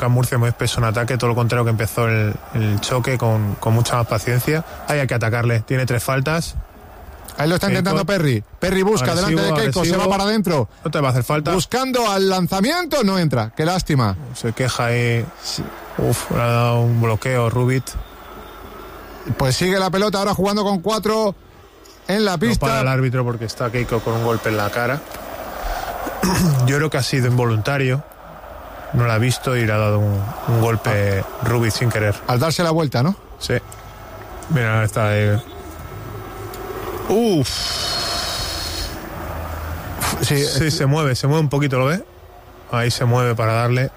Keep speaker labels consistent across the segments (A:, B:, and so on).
A: UCAM Murcia muy espeso en ataque, todo lo contrario que empezó el choque con mucha más paciencia. Ahí hay que atacarle, tiene 3 faltas.
B: Ahí lo está intentando Perry. Perry busca delante de Keiko, se va para adentro.
A: No te va a hacer falta.
B: Buscando al lanzamiento, no entra. Qué lástima.
A: Se queja ahí. Le ha dado un bloqueo Rubit.
B: Pues sigue la pelota ahora jugando con 4 en la pista.
A: No para el árbitro porque está Keiko con un golpe en la cara. Yo creo que ha sido involuntario. No la ha visto y le ha dado un golpe Rubit sin querer.
B: Al darse la vuelta, ¿no?
A: Sí. Mira, está ahí. Sí, se mueve un poquito, ¿lo ves? Ahí se mueve para darle.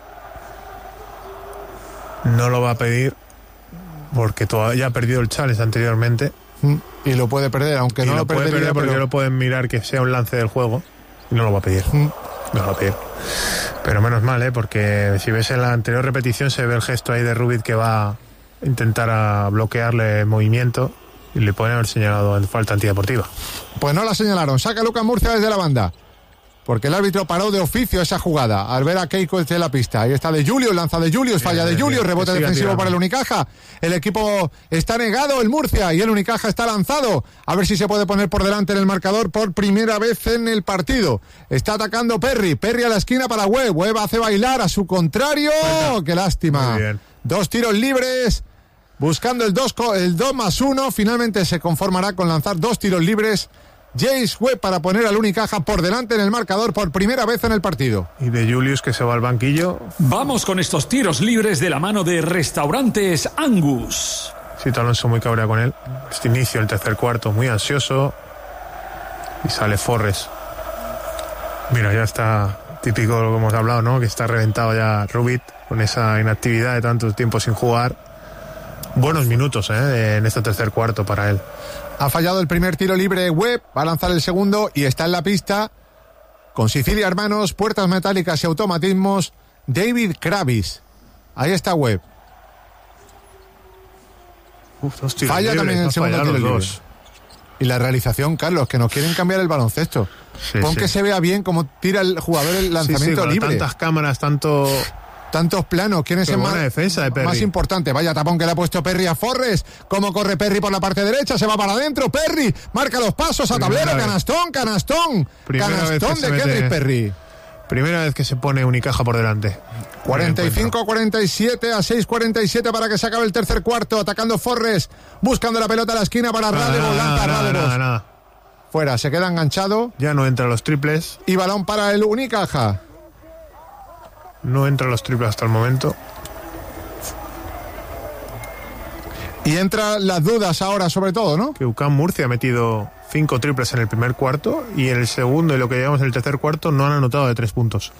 A: No lo va a pedir porque todavía ha perdido el challenge anteriormente.
B: Y lo puede perder, aunque no lo
A: puede perder porque
B: pero...
A: lo pueden mirar que sea un lance del juego y no lo va a pedir. No lo va a pedir. Pero menos mal, porque si ves en la anterior repetición se ve el gesto ahí de Rubit que va a intentar a bloquearle el movimiento. Y le pueden haber señalado en falta antideportiva.
B: Pues no la señalaron. Saca UCAM Murcia desde la banda. Porque el árbitro paró de oficio esa jugada al ver a Keiko desde la pista. Ahí está De Julius, lanza De Julius, falla De Julius, rebote defensivo para el Unicaja. El equipo está negado, el Murcia, y el Unicaja está lanzado. A ver si se puede poner por delante en el marcador por primera vez en el partido. Está atacando Perry. Perry a la esquina para Webb. Webb hace bailar a su contrario. ¡Qué lástima!
A: Muy bien.
B: 2 tiros libres. Buscando el 2+1, finalmente se conformará con lanzar 2 tiros libres. Jace Webb para poner al Unicaja por delante en el marcador por primera vez en el partido.
A: Y De Julius que se va al banquillo.
C: Vamos con estos tiros libres de la mano de Restaurantes Angus.
A: Sito Alonso muy cabreado con él. Este inicio, el tercer cuarto, muy ansioso. Y sale Forres. Mira, ya está típico lo que hemos hablado, ¿no? Que está reventado ya Rubit con esa inactividad de tanto tiempo sin jugar. Buenos minutos en este tercer cuarto para él.
B: Ha fallado el primer tiro libre Webb, va a lanzar el segundo y está en la pista con Sicilia Hermanos, puertas metálicas y automatismos, David Kravis. Ahí está Webb. Falla también el segundo tiro libre. Y la realización, Carlos, que nos quieren cambiar el baloncesto. Pon que se vea bien cómo tira el jugador el lanzamiento libre.
A: Tantas cámaras,
B: tantos planos. ¿Quién es el
A: buena defensa de Perry?
B: Más importante? Vaya tapón que le ha puesto Perry a Forres. ¿Cómo corre Perry por la parte derecha? Se va para adentro. Perry marca los pasos a tablero. Canastón. Canastón de Kendrick Perry.
A: Primera vez que se pone Unicaja por delante.
B: 45-47 a 6-47 para que se acabe el tercer cuarto. Atacando Forres. Buscando la pelota a la esquina para Radebo.
A: Nada.
B: Fuera, se queda enganchado.
A: Ya no entra los triples.
B: Y balón para el Unicaja.
A: No entra los triples hasta el momento.
B: Y entran las dudas ahora, sobre todo, ¿no?
A: Que UCAM Murcia ha metido 5 triples en el primer cuarto y en el segundo y lo que llevamos en el tercer cuarto no han anotado de 3 puntos.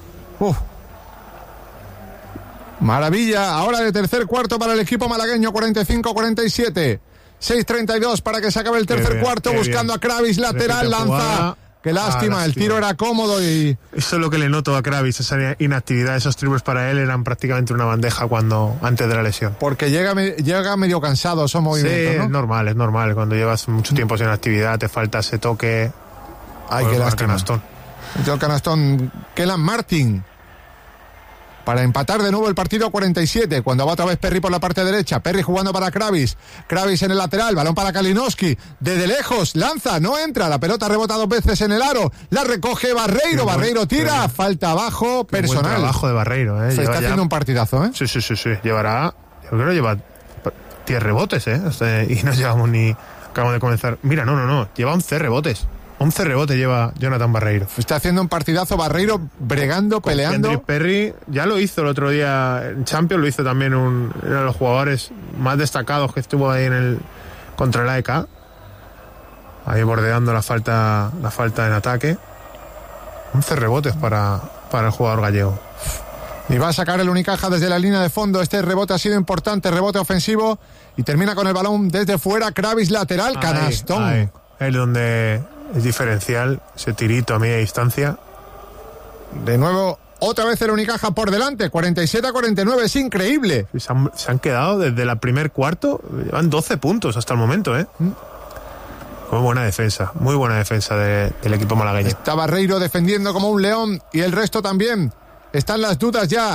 B: Maravilla. Ahora de tercer cuarto para el equipo malagueño, 45-47. 6-32 para que se acabe el tercer cuarto. Buscando a Kravis, lateral, lanza. Qué lástima, el tiro era cómodo y...
A: Eso es lo que le noto a Kravis, esa inactividad, esos triples para él eran prácticamente una bandeja antes de la lesión.
B: Porque llega medio cansado esos movimientos,
A: sí,
B: ¿no?
A: es normal, cuando llevas mucho tiempo sin actividad, te falta ese toque.
B: Ay, qué lástima. El canastón, Kellan Martin. Para empatar de nuevo el partido 47, cuando va otra vez Perry por la parte derecha. Perry jugando para Kravis. Kravis en el lateral, balón para Kalinowski. Desde lejos, lanza, no entra. La pelota rebota 2 veces en el aro. La recoge Barreiro. Barreiro tira. Falta abajo, personal.
A: Buen trabajo de Barreiro,
B: Se está haciendo un partidazo, ¿eh?
A: Sí. Llevará, yo creo que lleva 10 rebotes, y no llevamos ni... Acabamos de comenzar. Mira, no. Lleva 11 rebotes. 11 rebotes lleva Jonathan Barreiro.
B: Está haciendo un partidazo Barreiro, bregando, peleando.
A: Kendrick Perry ya lo hizo el otro día en Champions, lo hizo también uno de los jugadores más destacados que estuvo ahí contra el AEK. Ahí bordeando la falta en ataque. 11 rebotes para el jugador gallego.
B: Y va a sacar el Unicaja desde la línea de fondo. Este rebote ha sido importante, rebote ofensivo. Y termina con el balón desde fuera. Kravis lateral, canastón.
A: Ahí. Es donde es diferencial, ese tirito a media distancia.
B: De nuevo, otra vez el Unicaja por delante, 47-49, es increíble.
A: Se han quedado desde el primer cuarto, llevan 12 puntos hasta el momento, Muy buena defensa del equipo malagueño.
B: Está Barreiro defendiendo como un león y el resto también. Están las dudas ya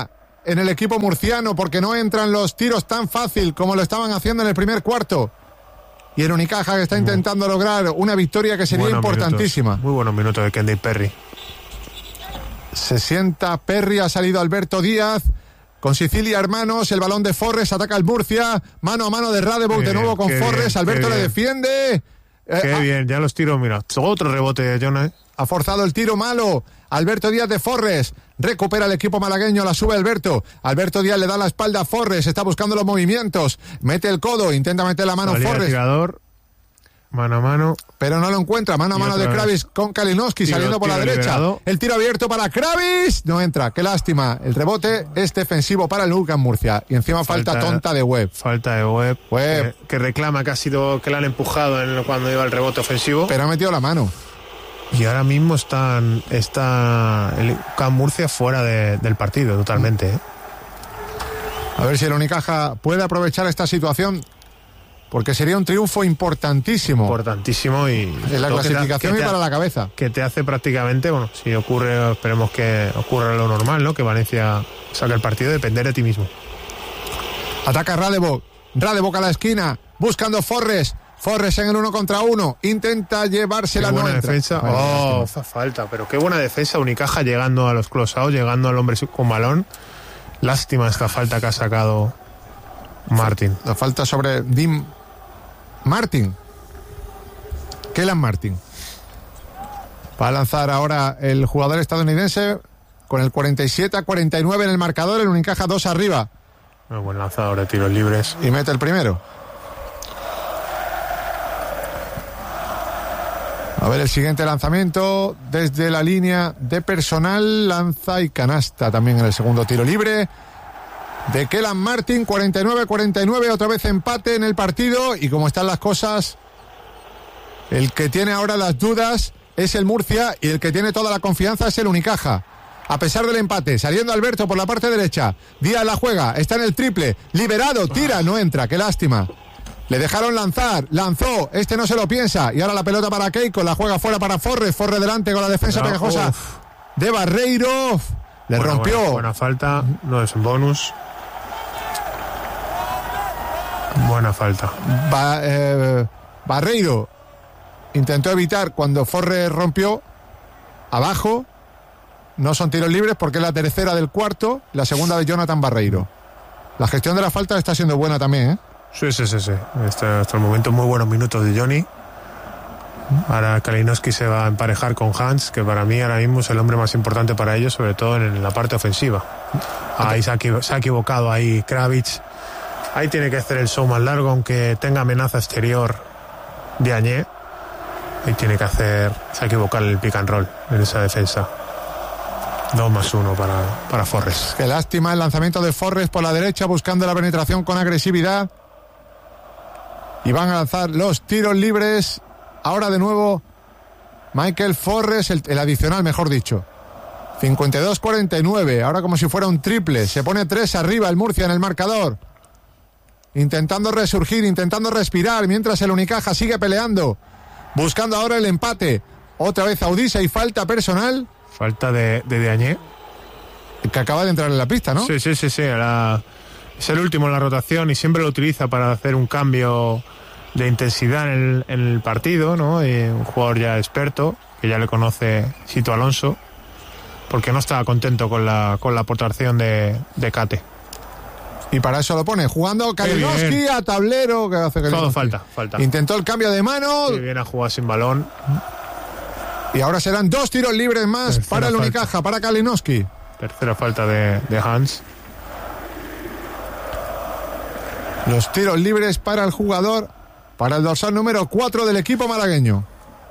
B: en el equipo murciano porque no entran los tiros tan fácil como lo estaban haciendo en el primer cuarto. Y el Unicaja que está intentando lograr una victoria que sería importantísima.
A: Minutos, muy buenos minutos de Kendall Perry.
B: Se sienta Perry, ha salido Alberto Díaz. Con Sicilia Hermanos, el balón de Forres, ataca el Murcia. Mano a mano de Radebov de nuevo con Forres. Alberto le defiende.
A: Qué bien, ya los tiros, mira. Otro rebote de Jonah.
B: Ha forzado el tiro malo. Alberto Díaz de Forres. Recupera el equipo malagueño, la sube Alberto. Alberto Díaz le da la espalda a Forres, está buscando los movimientos. Mete el codo, intenta meter la mano Forres.
A: Tirador, mano a mano.
B: Pero no lo encuentra. Mano a mano de Kravis con Kalinowski saliendo por la derecha.
A: Liberado.
B: El tiro abierto para Kravis. No entra, qué lástima. El rebote es defensivo para el UCAM Murcia. Y encima falta tonta de Webb.
A: Falta de Webb. Que reclama que ha sido que le han empujado cuando iba el rebote ofensivo.
B: Pero ha metido la mano.
A: Y ahora mismo está el UCAM Murcia fuera del partido totalmente.
B: A ver si el Unicaja puede aprovechar esta situación, porque sería un triunfo importantísimo.
A: Importantísimo y
B: en la clasificación y para la cabeza.
A: Que te hace prácticamente, bueno, si ocurre, esperemos que ocurra lo normal, ¿no? Que Valencia saque el partido, depender de ti mismo.
B: Ataca Radebov. Radebov a la esquina, buscando Forres. Forres en el 1 contra 1, intenta llevársela.
A: Qué buena defensa. Falta, pero qué buena defensa. Unicaja llegando a los closeados, llegando al hombre con balón. Lástima esta falta que ha sacado Martin.
B: La falta sobre Dean Martin. Kellan Martin. Va a lanzar ahora el jugador estadounidense con el 47-49 en el marcador. El Unicaja 2 arriba.
A: Muy buen lanzador de tiros libres.
B: Y mete el primero. A ver el siguiente lanzamiento desde la línea de personal, lanza y canasta también en el segundo tiro libre de Kellan Martin. 49-49, otra vez empate en el partido, y como están las cosas, el que tiene ahora las dudas es el Murcia y el que tiene toda la confianza es el Unicaja. A pesar del empate, saliendo Alberto por la parte derecha, Díaz la juega, está en el triple, liberado, tira, no entra, qué lástima. Le dejaron lanzar, lanzó, este no se lo piensa, y ahora la pelota para Keiko, la juega fuera para Forres, Forres delante con la defensa pegajosa de Barreiro, le rompió.
A: Buena falta, no es un bonus. Buena falta.
B: Barreiro intentó evitar cuando Forres rompió, abajo, no son tiros libres porque es la tercera del cuarto, la segunda de Jonathan Barreiro. La gestión de la falta está siendo buena también, ¿eh?
A: Sí. Hasta el momento muy buenos minutos de Johnny. Ahora Kalinowski se va a emparejar con Hans, que para mí ahora mismo es el hombre más importante para ellos, sobre todo en la parte ofensiva. Ahí se ha equivocado ahí Kravic. Ahí tiene que hacer el show más largo, aunque tenga amenaza exterior de Añé. Ahí tiene que se ha equivocado el pick and roll en esa defensa. 2+1 para Forres.
B: Qué lástima el lanzamiento de Forres por la derecha, buscando la penetración con agresividad. Y van a lanzar los tiros libres. Ahora de nuevo Michael Forres, el adicional, mejor dicho. 52-49, ahora como si fuera un triple. Se pone 3 arriba el Murcia en el marcador. Intentando resurgir, intentando respirar, mientras el Unicaja sigue peleando. Buscando ahora el empate. Otra vez Audisa y falta personal.
A: Falta de Añé.
B: Que acaba de entrar en la pista, ¿no?
A: Sí. Es el último en la rotación y siempre lo utiliza para hacer un cambio de intensidad en el partido, ¿no? Y un jugador ya experto, que ya le conoce Sito Alonso, porque no estaba contento con la aportación de Kate.
B: Y para eso lo pone, jugando Kalinowski a tablero. Que hace
A: todo falta.
B: Intentó el cambio de mano.
A: Y viene a jugar sin balón.
B: Y ahora serán 2 tiros libres más para el Unicaja, para Kalinowski.
A: Tercera falta de Hans.
B: Los tiros libres para el jugador, para el dorsal número 4 del equipo malagueño.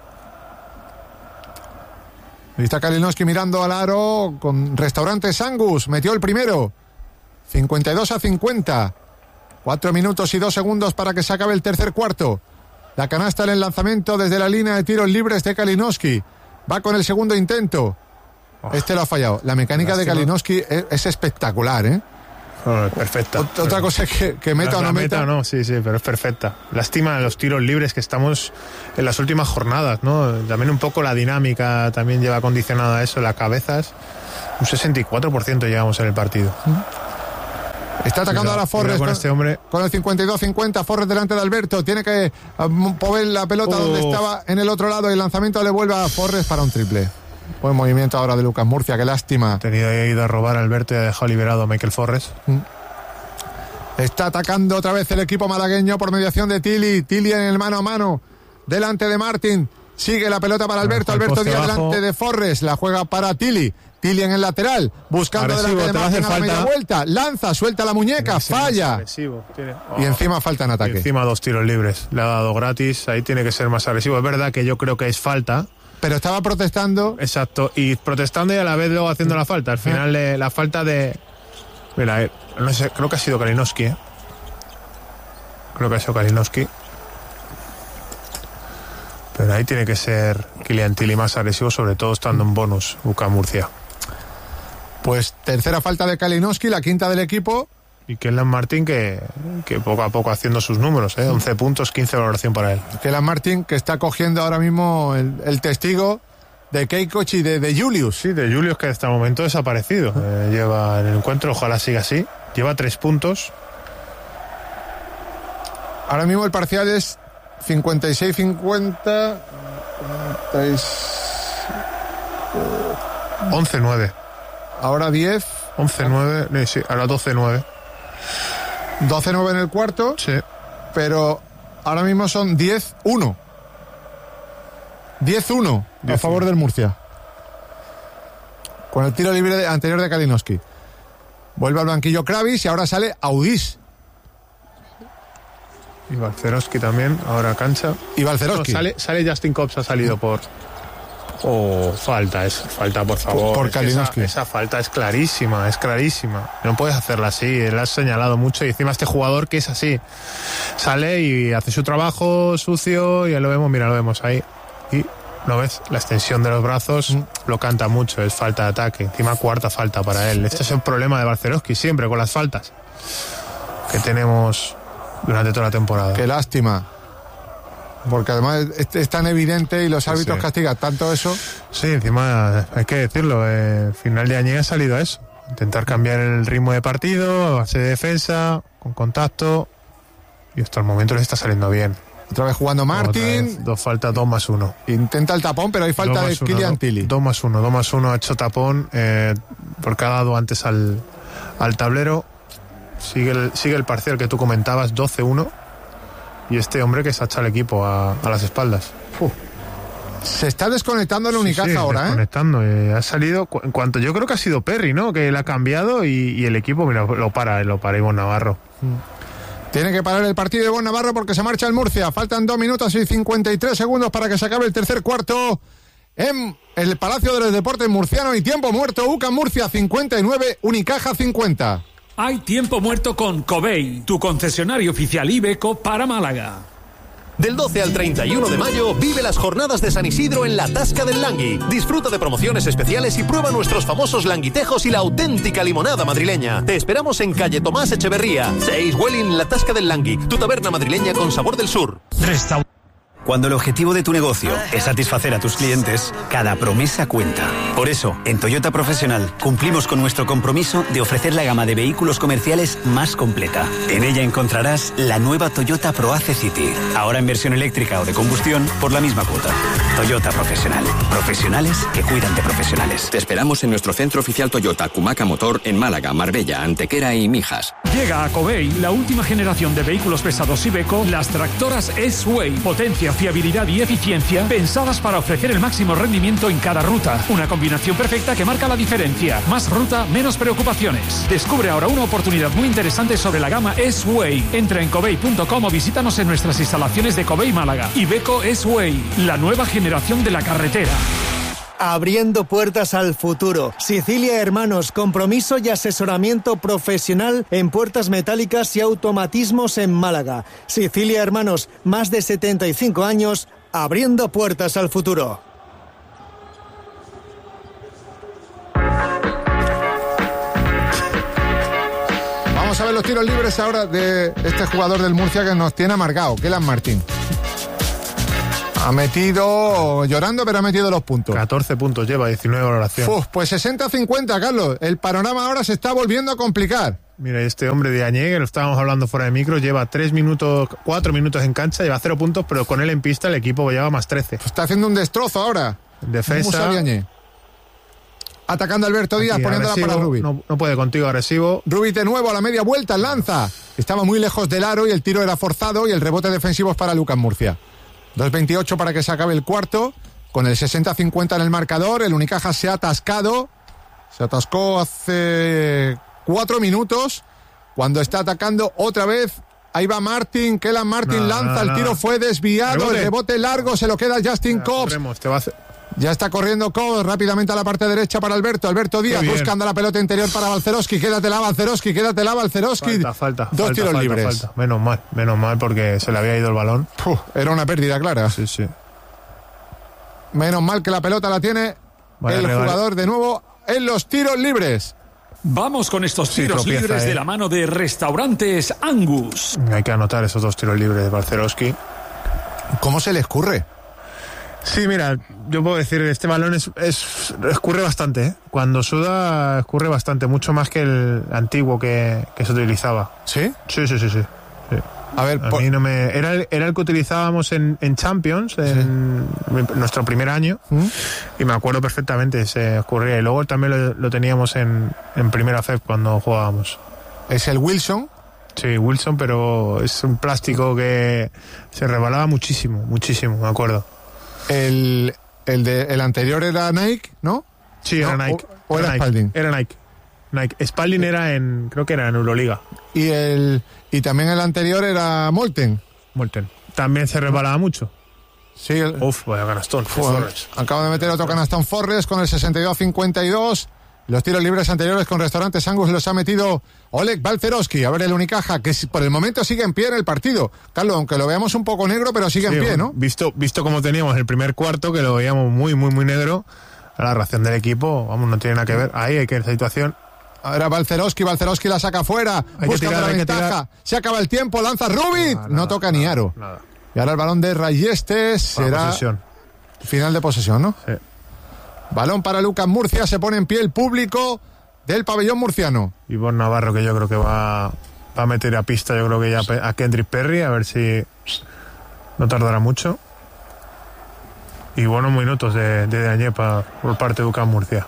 B: Ahí está Kalinowski mirando al aro con Restaurantes Angus. Metió el primero. 52-50. 4 minutos y 2 segundos para que se acabe el tercer cuarto. La canasta en el lanzamiento desde la línea de tiros libres de Kalinowski. Va con el segundo intento. Este lo ha fallado. La mecánica de Kalinowski es espectacular, ¿eh?
A: Perfecta.
B: Otra cosa es que meta o no meta.
A: No, sí, pero es perfecta. Lástima los tiros libres que estamos en las últimas jornadas, ¿no? También un poco la dinámica también lleva condicionada a eso, las cabezas. Un 64% llevamos en el partido.
B: Está atacando ahora Forres
A: con este hombre.
B: Con el 52-50, Forres delante de Alberto. Tiene que mover la pelota donde estaba en el otro lado y el lanzamiento le vuelve a Forres para un triple. Buen movimiento ahora de Lucas Murcia, qué lástima.
A: Tenía ido a robar a Alberto y ha dejado liberado a Michael Forres.
B: Está atacando otra vez el equipo malagueño por mediación de Tilly. Tilly en el mano a mano delante de Martín. Sigue la pelota para Alberto. Alberto Díaz delante de Forres. La juega para Tilly. Tilly en el lateral, buscando delante de Martín a la media vuelta. Lanza, suelta la muñeca, falla. Y encima falta en ataque.
A: Y encima 2 tiros libres. Le ha dado gratis. Ahí tiene que ser más agresivo. Es verdad que yo creo que es falta.
B: Pero estaba protestando.
A: Exacto. Y protestando y a la vez luego haciendo la falta. Al final la falta de... Mira, no sé, creo que ha sido Kalinowski. Creo que ha sido Kalinowski. Pero ahí tiene que ser Kylian Tilly más agresivo, sobre todo estando en bonus, UCAM Murcia.
B: Pues tercera falta de Kalinowski, la quinta del equipo.
A: Y Kelan Martín que poco a poco haciendo sus números, 11 puntos, 15 de valoración para él.
B: Kelan Martín que está cogiendo ahora mismo el testigo de Keikoch y de Julius.
A: Sí, de Julius, que hasta el momento ha desaparecido. Lleva en el encuentro, ojalá siga así. Lleva 3 puntos.
B: Ahora mismo el parcial es 56-50.
A: 11-9.
B: Ahora 10.
A: 11-9. Sí, ahora 12-9.
B: 12-9 en el cuarto.
A: Sí.
B: Pero ahora mismo son 10-1. 10-1 a favor del Murcia. Con el tiro libre anterior de Kalinowski. Vuelve al banquillo Kravis y ahora sale Audis.
A: Y Balcerowski también, ahora cancha.
B: Y Balcerowski.
A: No, sale Justin Cobbs, ha salido por... falta, por favor.
B: Por Kalinowski.
A: Esa falta es clarísima. No puedes hacerla así, la has señalado mucho. Y encima este jugador que es así. Sale y hace su trabajo sucio, y ya lo vemos ahí. Y ¿lo ves? La extensión de los brazos lo canta mucho, es falta de ataque. Encima cuarta falta para él. Este es el problema de Balcerowski siempre con las faltas que tenemos durante toda la temporada.
B: Qué lástima. Porque además es tan evidente y los árbitros castigan tanto eso.
A: Sí, encima hay que decirlo, final de año ha salido a eso. Intentar cambiar el ritmo de partido, base de defensa, con contacto. Y hasta el momento le está saliendo bien.
B: Otra vez jugando Martín.
A: 2 faltas, 2+1.
B: Intenta el tapón, pero hay falta de Kylian Tilly.
A: 2+1 ha hecho tapón, porque ha dado antes al tablero. Sigue el parcial que tú comentabas, 12-1. Y este hombre que se ha echado el equipo a las espaldas.
B: Se está desconectando el Unicaja ahora,
A: desconectando. Ha salido, en cuanto yo creo que ha sido Perry, ¿no? Que le ha cambiado y el equipo, mira, lo para Ivonne Navarro.
B: Tiene que parar el partido de Ivonne Navarro porque se marcha el Murcia. Faltan 2 minutos y 53 segundos para que se acabe el tercer cuarto en el Palacio de los Deportes Murciano. Y tiempo muerto, UCAM Murcia 59, Unicaja 50.
C: Hay tiempo muerto con Covey, tu concesionario oficial Iveco para Málaga.
D: Del 12 al 31 de mayo, vive las jornadas de San Isidro en la Tasca del Langui. Disfruta de promociones especiales y prueba nuestros famosos languitejos y la auténtica limonada madrileña. Te esperamos en calle Tomás Echeverría, 6 Welling, la Tasca del Langui, tu taberna madrileña con sabor del sur.
E: Cuando el objetivo de tu negocio es satisfacer a tus clientes, cada promesa cuenta. Por eso, en Toyota Profesional cumplimos con nuestro compromiso de ofrecer la gama de vehículos comerciales más completa. En ella encontrarás la nueva Toyota ProAce City, ahora en versión eléctrica o de combustión por la misma cuota. Toyota Profesional. Profesionales que cuidan de profesionales.
F: Te esperamos en nuestro centro oficial Toyota Cumaca Motor en Málaga, Marbella, Antequera y Mijas.
C: Llega a Covey la última generación de vehículos pesados Iveco, las tractoras S-Way. Potencia, fiabilidad y eficiencia pensadas para ofrecer el máximo rendimiento en cada ruta. Una combinación perfecta que marca la diferencia. Más ruta, menos preocupaciones. Descubre ahora una oportunidad muy interesante sobre la gama S-Way. Entra en covey.com o visítanos en nuestras instalaciones de Covey Málaga. Iveco S-Way, la nueva generación de la carretera.
G: Abriendo puertas al futuro. Sicilia Hermanos, compromiso y asesoramiento profesional en puertas metálicas y automatismos en Málaga. Sicilia Hermanos, más de 75 años, abriendo puertas al futuro.
B: Vamos a ver los tiros libres ahora de este jugador del Murcia que nos tiene amargado, Kelan Martín. Ha metido, llorando, pero ha metido los puntos.
A: 14 puntos lleva, 19 de valoración.
B: Pues 60-50, Carlos. El panorama ahora se está volviendo a complicar.
A: Mira, este hombre de Añé, que lo estábamos hablando fuera de micro, lleva 4 minutos en cancha, lleva 0 puntos, pero con él en pista el equipo lleva más 13.
B: Está haciendo un destrozo ahora.
A: Defensa.
B: Atacando a Alberto Díaz, poniéndola para Rubí.
A: No puede contigo, agresivo.
B: Rubí de nuevo a la media vuelta, lanza. Estaba muy lejos del aro y el tiro era forzado y el rebote defensivo es para Lucas Murcia. 2:28 para que se acabe el cuarto. Con el 60-50 en el marcador, el Unicaja se ha atascado. Se atascó hace 4 minutos. Cuando está atacando otra vez, ahí va Martin. Kellan Martin lanza, el tiro fue desviado. El rebote largo se lo queda Justin Cobbs. Ya está corriendo Cobbs rápidamente a la parte derecha para Alberto. Alberto Díaz buscando la pelota interior para Balcerowski. Quédatela, Balcerowski.
A: Falta.
B: Dos tiros libres.
A: Falta. Menos mal porque se le había ido el balón.
B: Era una pérdida clara.
A: Sí.
B: Menos mal que la pelota la tiene jugador de nuevo en los tiros libres.
C: Vamos con estos tiros libres de la mano de Restaurantes Angus.
A: Hay que anotar esos 2 tiros libres de Balcerowski.
B: ¿Cómo se le escurre?
A: Sí, mira, yo puedo decir, este balón escurre bastante, ¿eh? Cuando suda, escurre bastante, mucho más que el antiguo que se utilizaba.
B: ¿Sí?
A: Sí.
B: A ver,
A: mí no me... Era el que utilizábamos en Champions, en nuestro primer año, y me acuerdo perfectamente, se escurría. Y luego también lo teníamos en primera FEP cuando jugábamos.
B: ¿Es el Wilson?
A: Sí, Wilson, pero es un plástico que se resbalaba muchísimo, me acuerdo.
B: El anterior era Nike, ¿no?
A: Sí, era Nike.
B: ¿O era Spalding?
A: Era Nike. Spalding era creo que era en Euroliga.
B: Y también el anterior era Molten.
A: También se resbalaba mucho.
B: Sí.
A: Vaya canastón.
B: Acaba de meter otro canastón Forrest con el 62-52. Los tiros libres anteriores con Restaurantes Angus los ha metido Oleg Balcerowski. A ver el Unicaja, que por el momento sigue en pie en el partido. Carlos, aunque lo veamos un poco negro, pero sigue en pie, ¿no?
A: Visto como teníamos el primer cuarto, que lo veíamos muy negro, a la reacción del equipo, no tiene nada que ver. Ahí hay que esa situación.
B: Ahora Balcerowski la saca fuera, buscando la ventaja. Se acaba el tiempo, lanza Rubin. No toca ni aro.
A: Nada.
B: Y ahora el balón de Rayestes será
A: posesión.
B: Final de posesión, ¿no? Sí. Balón para Lucas Murcia, se pone en pie el público del pabellón murciano.
A: Ivonne Navarro, que yo creo que va a meter a pista, yo creo que ya a Kendrick Perry, a ver si no tardará mucho. Y buenos minutos de Añepa por parte de Lucas Murcia.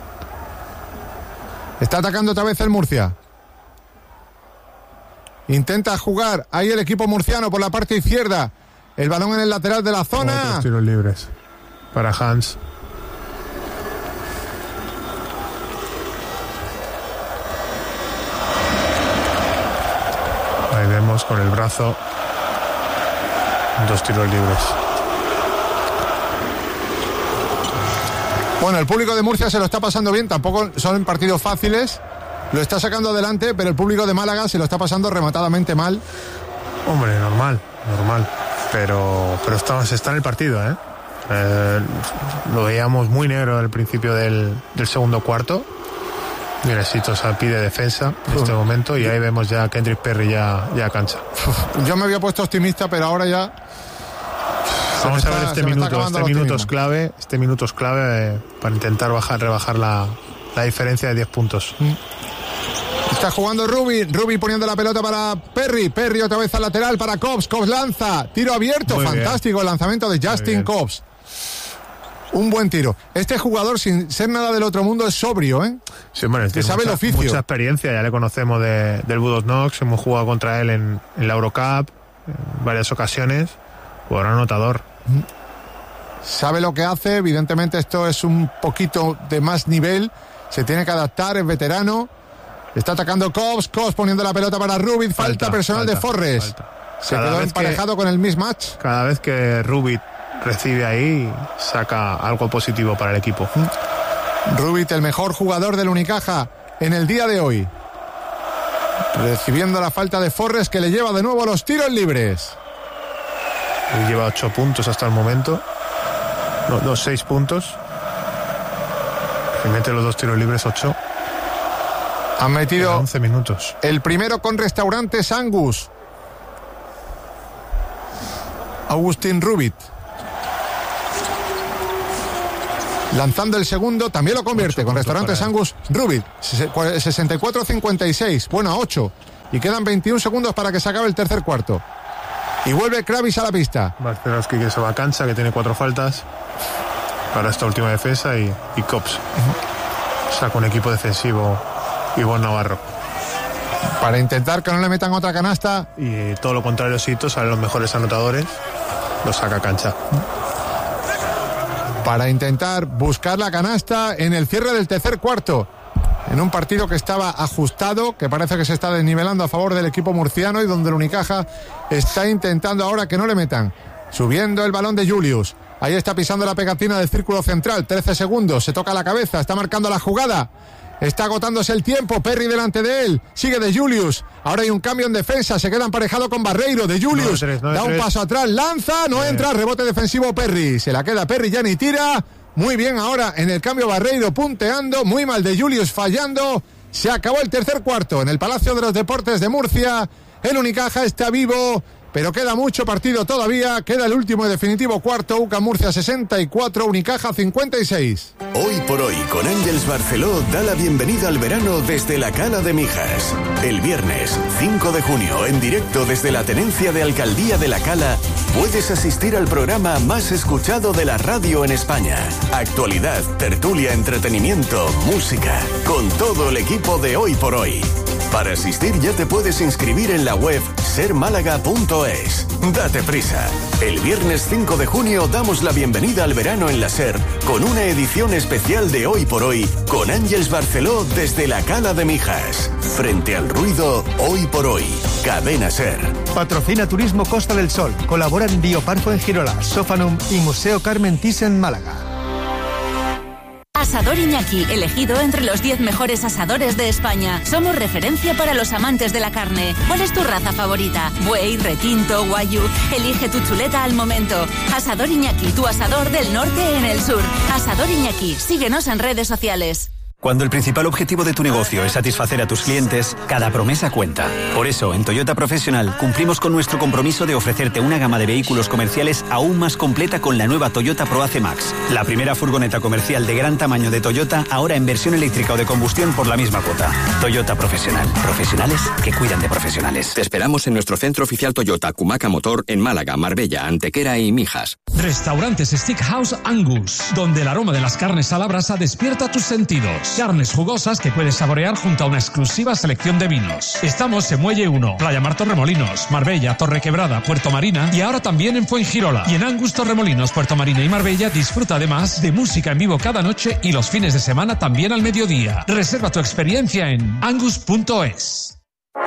B: Está atacando otra vez el Murcia. Intenta jugar ahí el equipo murciano por la parte izquierda. El balón en el lateral de la zona.
A: Otros tiros libres para Hans. Ahí vemos con el brazo 2 tiros libres.
B: Bueno, el público de Murcia se lo está pasando bien, tampoco son partidos fáciles, lo está sacando adelante, pero el público de Málaga se lo está pasando rematadamente mal.
A: Hombre, normal, pero está en el partido, ¿eh? Lo veíamos muy negro al principio del segundo cuarto. Mira, Sitosa pide defensa en este momento y ahí vemos ya a Kendrick Perry ya cancha.
B: Yo me había puesto optimista, pero ahora ya...
A: Vamos a ver este minuto es clave para intentar rebajar la diferencia de 10 puntos.
B: Está jugando Rubí poniendo la pelota para Perry otra vez al lateral para Cobbs lanza, tiro abierto, muy fantástico bien. El lanzamiento de Justin Cobbs. Un buen tiro. Este jugador, sin ser nada del otro mundo, es sobrio, ¿eh?
A: Sí, bueno,
B: que sabe el oficio.
A: Mucha experiencia, ya le conocemos del Budos Knox, hemos jugado contra él en la Eurocup en varias ocasiones. Jugador anotador.
B: Sabe lo que hace, evidentemente esto es un poquito de más nivel, se tiene que adaptar, es veterano. Está atacando Cobbs poniendo la pelota para Rubit, falta personal de Forrest. Se quedó emparejado con el mismatch.
A: Cada vez que Rubit recibe ahí, saca algo positivo para el equipo.
B: Rubit, el mejor jugador del Unicaja en el día de hoy, recibiendo la falta de Forrest, que le lleva de nuevo a los tiros libres.
A: Él lleva 8 puntos hasta el momento. Los 6 puntos. Y mete los 2 tiros libres, 8.
B: Han metido
A: 11 minutos.
B: El primero con Restaurantes Angus. Agustín Rubit. Lanzando el segundo, también lo convierte con Restaurantes Angus Rubit. 64-56, bueno, a 8. Y quedan 21 segundos para que se acabe el tercer cuarto. Y vuelve Kravis a la pista.
A: Barcelowski que se va a cancha, que tiene 4 faltas para esta última defensa, y Cops. Saca un equipo defensivo Ivonne Navarro.
B: Para intentar que no le metan otra canasta.
A: Y todo lo contrario, Sito, salen los mejores anotadores, lo saca a cancha.
B: Para intentar buscar la canasta en el cierre del tercer cuarto. En un partido que estaba ajustado, que parece que se está desnivelando a favor del equipo murciano y donde el Unicaja está intentando ahora que no le metan. Subiendo el balón de Julius. Ahí está pisando la pegatina del círculo central. 13 segundos, se toca la cabeza, está marcando la jugada. Está agotándose el tiempo, Perry delante de él. Sigue de Julius. Ahora hay un cambio en defensa, se queda emparejado con Barreiro. De Julius da un paso atrás, lanza, no entra, rebote defensivo Perry. Se la queda Perry, ya ni tira. Muy bien ahora en el cambio Barreiro punteando, muy mal de Julius fallando. Se acabó el tercer cuarto en el Palacio de los Deportes de Murcia. El Unicaja está vivo, pero queda mucho partido todavía. Queda el último y definitivo cuarto. UCAM Murcia 64, Unicaja 56.
H: Hoy por hoy con Àngels Barceló da la bienvenida al verano desde la Cala de Mijas. El viernes 5 de junio en directo desde la Tenencia de Alcaldía de la Cala puedes asistir al programa más escuchado de la radio en España. Actualidad, tertulia, entretenimiento, música, con todo el equipo de Hoy por Hoy. Para asistir ya te puedes inscribir en la web sermálaga.es. Date prisa. El viernes 5 de junio damos la bienvenida al verano en la SER con una edición especial de Hoy por Hoy con Àngels Barceló desde la Cala de Mijas. Frente al ruido, Hoy por Hoy. Cadena SER.
G: Patrocina Turismo Costa del Sol. Colaboran Bioparco en Girola, Sofanum y Museo Carmen Thyssen Málaga.
I: Asador Iñaki, elegido entre los 10 mejores asadores de España. Somos referencia para los amantes de la carne. ¿Cuál es tu raza favorita? Buey, retinto, guayú. Elige tu chuleta al momento. Asador Iñaki, tu asador del norte en el sur. Asador Iñaki, síguenos en redes sociales.
E: Cuando el principal objetivo de tu negocio es satisfacer a tus clientes, cada promesa cuenta. Por eso, en Toyota Professional, cumplimos con nuestro compromiso de ofrecerte una gama de vehículos comerciales aún más completa con la nueva Toyota ProAce Max, la primera furgoneta comercial de gran tamaño de Toyota, ahora en versión eléctrica o de combustión por la misma cuota. Toyota Professional. Profesionales que cuidan de profesionales.
F: Te esperamos en nuestro centro oficial Toyota Cumaca Motor en Málaga, Marbella, Antequera y Mijas.
C: Restaurantes Steakhouse Angus, donde el aroma de las carnes a la brasa despierta tus sentidos. Carnes jugosas que puedes saborear junto a una exclusiva selección de vinos. Estamos en Muelle 1, Playa Mar Torremolinos, Marbella, Torrequebrada, Puerto Marina y ahora también en Fuengirola. Y en Angus Torremolinos, Puerto Marina y Marbella disfruta además de música en vivo cada noche y los fines de semana también al mediodía. Reserva tu experiencia en angus.es.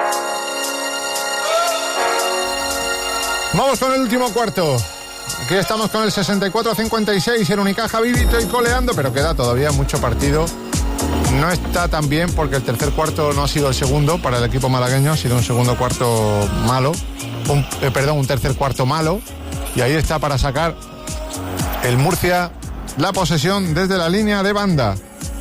B: Vamos con el último cuarto. Aquí estamos con el 64-56, el Unicaja vivito y coleando, pero queda todavía mucho partido. No está tan bien porque el tercer cuarto no ha sido el segundo para el equipo malagueño, ha sido un segundo cuarto malo, un tercer cuarto malo, y ahí está para sacar el Murcia la posesión desde la línea de banda.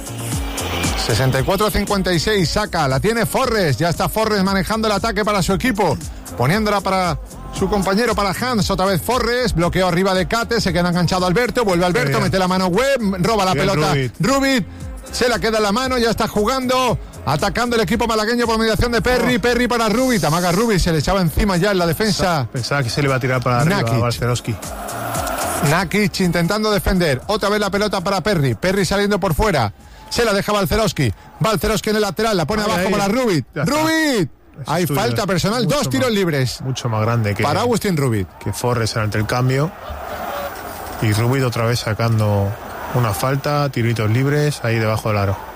B: 64-56, saca, la tiene Forres, ya está Forres manejando el ataque para su equipo, poniéndola para su compañero, para Hans, otra vez Forres, bloqueo arriba de Cate, se queda enganchado Alberto, vuelve Alberto, mete la mano Webb, roba la pelota Rubit, se la queda en la mano, ya está jugando, atacando el equipo malagueño por mediación de Perry, Perry para Rubit, amaga Rubit, se le echaba encima ya en la defensa.
A: Pensaba que se le iba a tirar para arriba a Barcelowski.
B: Nakic intentando defender, otra vez la pelota para Perry, Perry saliendo por fuera, se la deja Balcerowski en el lateral, la pone abajo para Rubit, Rubit. Hay falta personal, 2 tiros libres.
A: Mucho más grande que
B: para Agustín Rubit.
A: Que Forres ante el cambio. Y Rubit otra vez sacando una falta, tiritos libres ahí debajo del aro.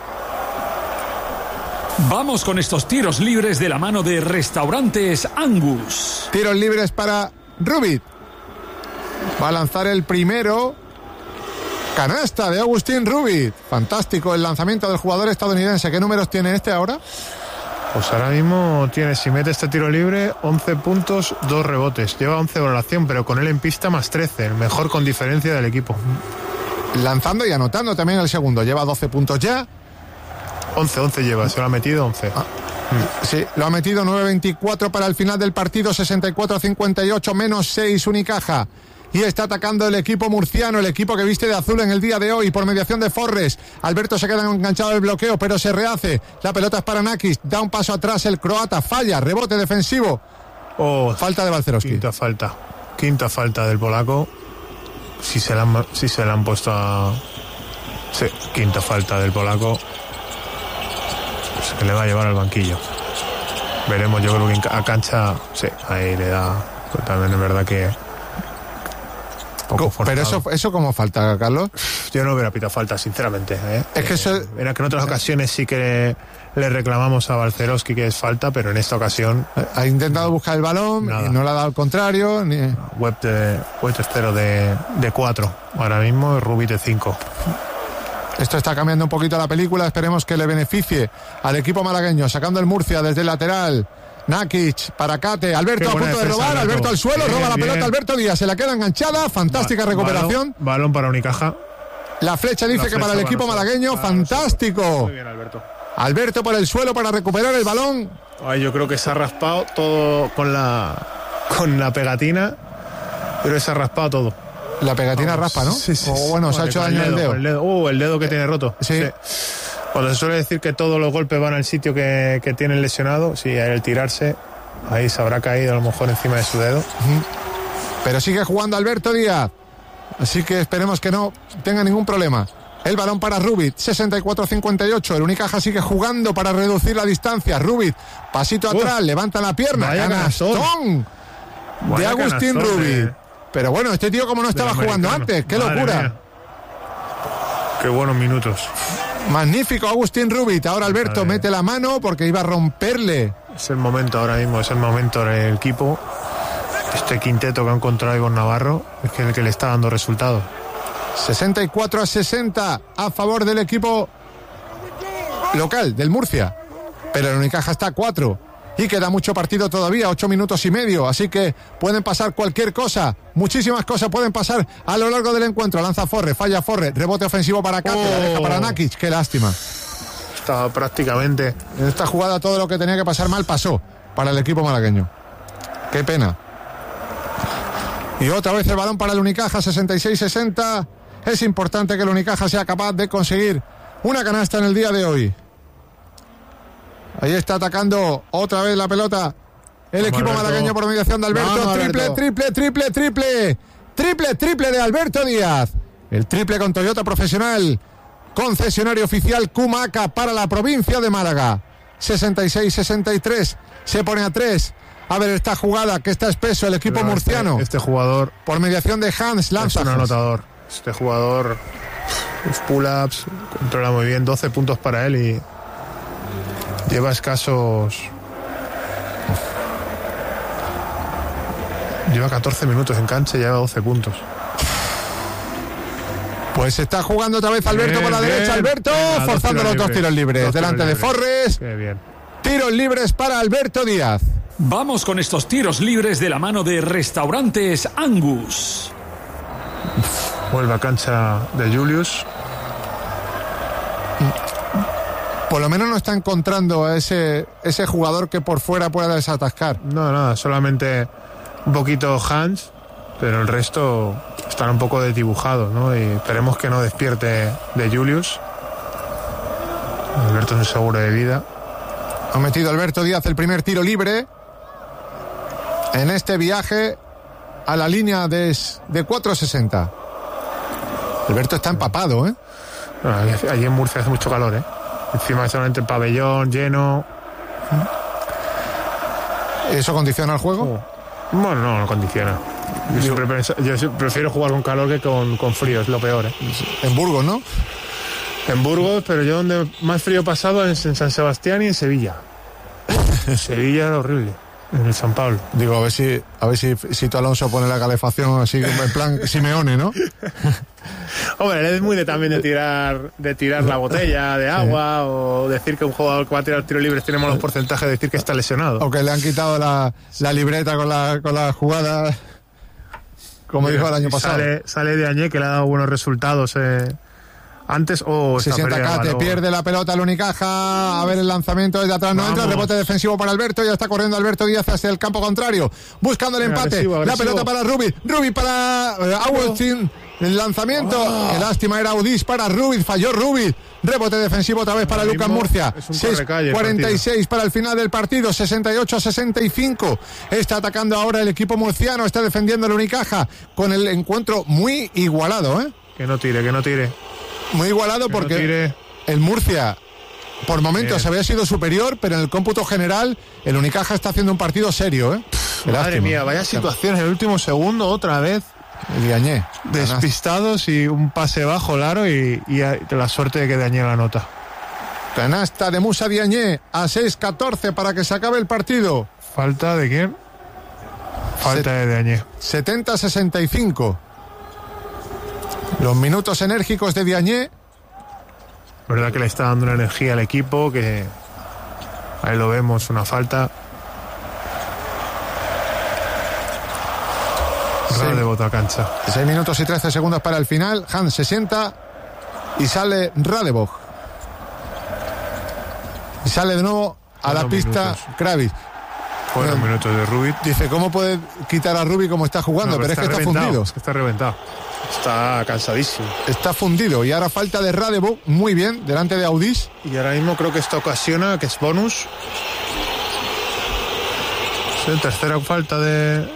C: Vamos con estos tiros libres de la mano de Restaurantes Angus.
B: Tiros libres para Rubit. Va a lanzar el primero. Canasta de Agustín Rubit. Fantástico el lanzamiento del jugador estadounidense. ¿Qué números tiene este ahora?
A: Pues ahora mismo tiene, si mete este tiro libre, 11 puntos, 2 rebotes. Lleva 11 de valoración, pero con él en pista más 13, el mejor con diferencia del equipo.
B: Lanzando y anotando también el segundo. Lleva 12 puntos ya.
A: 11 lleva, se lo ha metido 11.
B: Sí, lo ha metido 9-24 para el final del partido, 64-58, menos 6 Unicaja. y está atacando el equipo murciano, el equipo que viste de azul en el día de hoy por mediación de Forres. Alberto se queda enganchado del bloqueo, pero se rehace. La pelota es para Nakic, da un paso atrás el croata, falla, rebote defensivo. Falta de Balcerowski.
A: Quinta falta del polaco. Si se la han puesto a... Sí, quinta falta del polaco. Pues que le va a llevar al banquillo. Veremos, yo creo que a cancha... Sí, ahí le da... Pues también es verdad que...
B: Pero eso como falta, Carlos.
A: Yo no hubiera pitado falta, sinceramente.
B: Es que eso...
A: Era que en otras ocasiones sí que le reclamamos a Balcerowski que es falta, pero en esta ocasión...
B: Ha intentado buscar el balón, y no le ha dado al contrario.
A: Webb es 0 de 4. Ahora mismo Rubit de 5.
B: Esto está cambiando un poquito la película. Esperemos que le beneficie al equipo malagueño. Sacando el Murcia desde el lateral. Nakic para Cate, Alberto a punto de robar, Alberto al suelo, roba la pelota, Alberto Díaz, se la queda enganchada, fantástica recuperación.
A: Balón para Unicaja.
B: La flecha dice que para el equipo malagueño, fantástico.
A: Muy bien, Alberto.
B: Alberto por el suelo para recuperar el balón.
A: Ay, yo creo que se ha raspado todo con la pegatina, pero se ha raspado todo.
B: La pegatina raspa, ¿no?
A: Sí.
B: O bueno, se ha hecho daño en el dedo.
A: El dedo que tiene roto.
B: Sí.
A: Cuando se suele decir que todos los golpes van al sitio que tiene el lesionado, sí, al tirarse, ahí se habrá caído a lo mejor encima de su dedo.
B: Pero sigue jugando Alberto Díaz, así que esperemos que no tenga ningún problema. El balón para Rubit, 64-58, el Unicaja sigue jugando para reducir la distancia. Rubit, pasito atrás, levanta la pierna, canastón de Agustín Rubit. Pero bueno, este tío como no estaba jugando antes, qué locura.
A: Mía. Qué buenos minutos.
B: Magnífico Agustín Rubit. Ahora Alberto mete la mano porque iba a romperle.
A: Es el momento ahora mismo, es el momento del equipo. Este quinteto que ha encontrado Igor Navarro es el que le está dando resultados.
B: 64-60 a favor del equipo local, del Murcia. Pero el Unicaja está a 4. Y queda mucho partido todavía, 8 minutos y medio. Así que pueden pasar cualquier cosa. Muchísimas cosas pueden pasar a lo largo del encuentro. Lanza Forre, falla Forre, rebote ofensivo para Cate, la deja para Nakic. Qué lástima.
A: Estaba prácticamente...
B: En esta jugada todo lo que tenía que pasar mal pasó para el equipo malagueño. Qué pena. Y otra vez el balón para el Unicaja, 66-60. Es importante que el Unicaja sea capaz de conseguir una canasta en el día de hoy. Ahí está atacando otra vez la pelota el equipo malagueño por mediación de Alberto. Triple de Alberto Díaz. El triple con Toyota Profesional, concesionario oficial Kumaca para la provincia de Málaga. 66-63, se pone a 3. A ver esta jugada que está espeso el equipo murciano.
A: Este jugador,
B: por mediación de Hans, lanza.
A: Es un anotador. Este jugador, los pull-ups, controla muy bien, 12 puntos para él y lleva escasos... Lleva 14 minutos en cancha y lleva 12 puntos.
B: Pues está jugando otra vez Alberto por la derecha. Alberto forzando los dos tiros libres. Delante de Forres.
A: Qué bien.
B: Tiros libres para Alberto Díaz.
C: Vamos con estos tiros libres de la mano de Restaurantes Angus.
A: Vuelve a cancha de Julius.
B: Por lo menos no está encontrando a ese jugador que por fuera pueda desatascar.
A: No, nada, solamente un poquito Hans, pero el resto están un poco desdibujados, ¿no? Y esperemos que no despierte de Julius. Alberto es un seguro de vida.
B: Ha metido Alberto Díaz el primer tiro libre en este viaje a la línea de 4.60. Alberto está empapado, ¿eh?
A: Bueno, allí en Murcia hace mucho calor, ¿eh? Encima solamente el pabellón lleno.
B: ¿Eso condiciona el juego?
A: Bueno, no condiciona. Yo prefiero jugar con calor que con frío, es lo peor, ¿eh?
B: En Burgos, ¿no?
A: En Burgos, pero yo donde más frío he pasado es en San Sebastián y en Sevilla. Sevilla era horrible. En el San Pablo.
B: Digo, a ver si Sito Alonso pone la calefacción así en plan Simeone, ¿no?
A: Hombre, él es muy también de tirar la botella de agua o decir que un jugador que va a tirar tiros libres tiene malos porcentajes de decir que está lesionado.
B: O que le han quitado la libreta con la jugada, como dijo el año pasado.
A: Sale de Añé, que le ha dado buenos resultados Antes
B: se sienta Cate, pierde la pelota el Unicaja. A ver el lanzamiento desde atrás, no entra. Rebote defensivo para Alberto. Ya está corriendo Alberto Díaz hacia el campo contrario, buscando el empate. Agresivo. La pelota para Rubí para Agustín. El lanzamiento, qué lástima, era Audis para Rubí, falló Rubí. Rebote defensivo otra vez para Lucas Murcia. 6:46 para el final del partido, 68-65. Está atacando ahora el equipo murciano, está defendiendo el Unicaja con el encuentro muy igualado, ¿eh?
A: Que no tire.
B: Muy igualado que porque el Murcia por momentos había sido superior, pero en el cómputo general el Unicaja está haciendo un partido serio, ¿eh?
A: Madre mía, vaya situaciones en el último segundo otra vez.
B: Diagne.
A: Despistados y un pase bajo, Laro, y la suerte de que Diagne la nota.
B: Canasta de Musa Diagne a 6:14 para que se acabe el partido.
A: ¿Falta de quién? Falta de Diagne.
B: 70-65. Los minutos enérgicos de Diagne.
A: Verdad que le está dando una energía al equipo, que ahí lo vemos, una falta. Radebov a cancha.
B: 6 minutos y 13 segundos para el final. Hans se sienta y sale Radebov. Y sale de nuevo a la pista Kravis.
A: 4 minutos de Rubí.
B: Dice, ¿cómo puede quitar a Rubí como está jugando? Pero es que está fundido.
A: Es que está reventado. Está cansadísimo.
B: Está fundido. Y ahora falta de Radebov, muy bien, delante de Audis.
A: Y ahora mismo creo que esto ocasiona que es bonus. Sí, tercera falta de...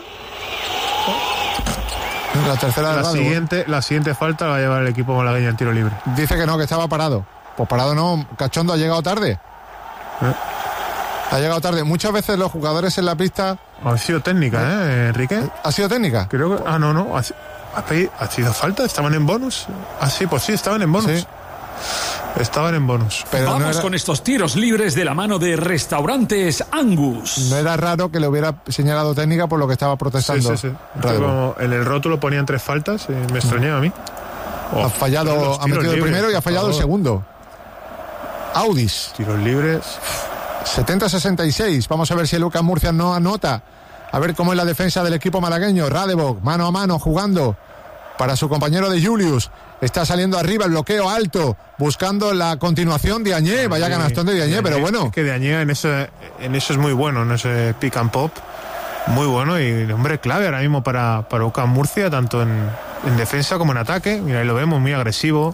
B: La tercera
A: la siguiente falta la va a llevar el equipo malagueño en tiro libre.
B: Dice que no, que estaba parado. Pues parado no, Cachondo ha llegado tarde. Ha llegado tarde. Muchas veces los jugadores en la pista...
A: Ha sido técnica, Enrique.
B: ¿Ha sido técnica?
A: Creo que... no. ¿Ha sido falta? ¿Estaban en bonus? Sí, pues sí, estaban en bonus. Sí. Estaban en bonus.
C: Pero vamos con estos tiros libres de la mano de Restaurantes Angus.
B: No era raro que le hubiera señalado técnica por lo que estaba protestando.
A: Sí. Como en el rótulo ponían 3 faltas, me extrañaba a mí.
B: Ha fallado, ha metido el primero y ha fallado el segundo. Audis.
A: Tiros libres.
B: 70-66. Vamos a ver si Lucas Murcia no anota. A ver cómo es la defensa del equipo malagueño. Radebov, mano a mano, jugando para su compañero de Julius. Está saliendo arriba, el bloqueo alto, buscando la continuación de Diagne. Vaya canastón de Diagne, pero bueno.
A: Es que Diagne en eso es muy bueno, en ese pick and pop. Muy bueno y hombre clave ahora mismo para Lucas Murcia, tanto en defensa como en ataque. Mira, ahí lo vemos, muy agresivo.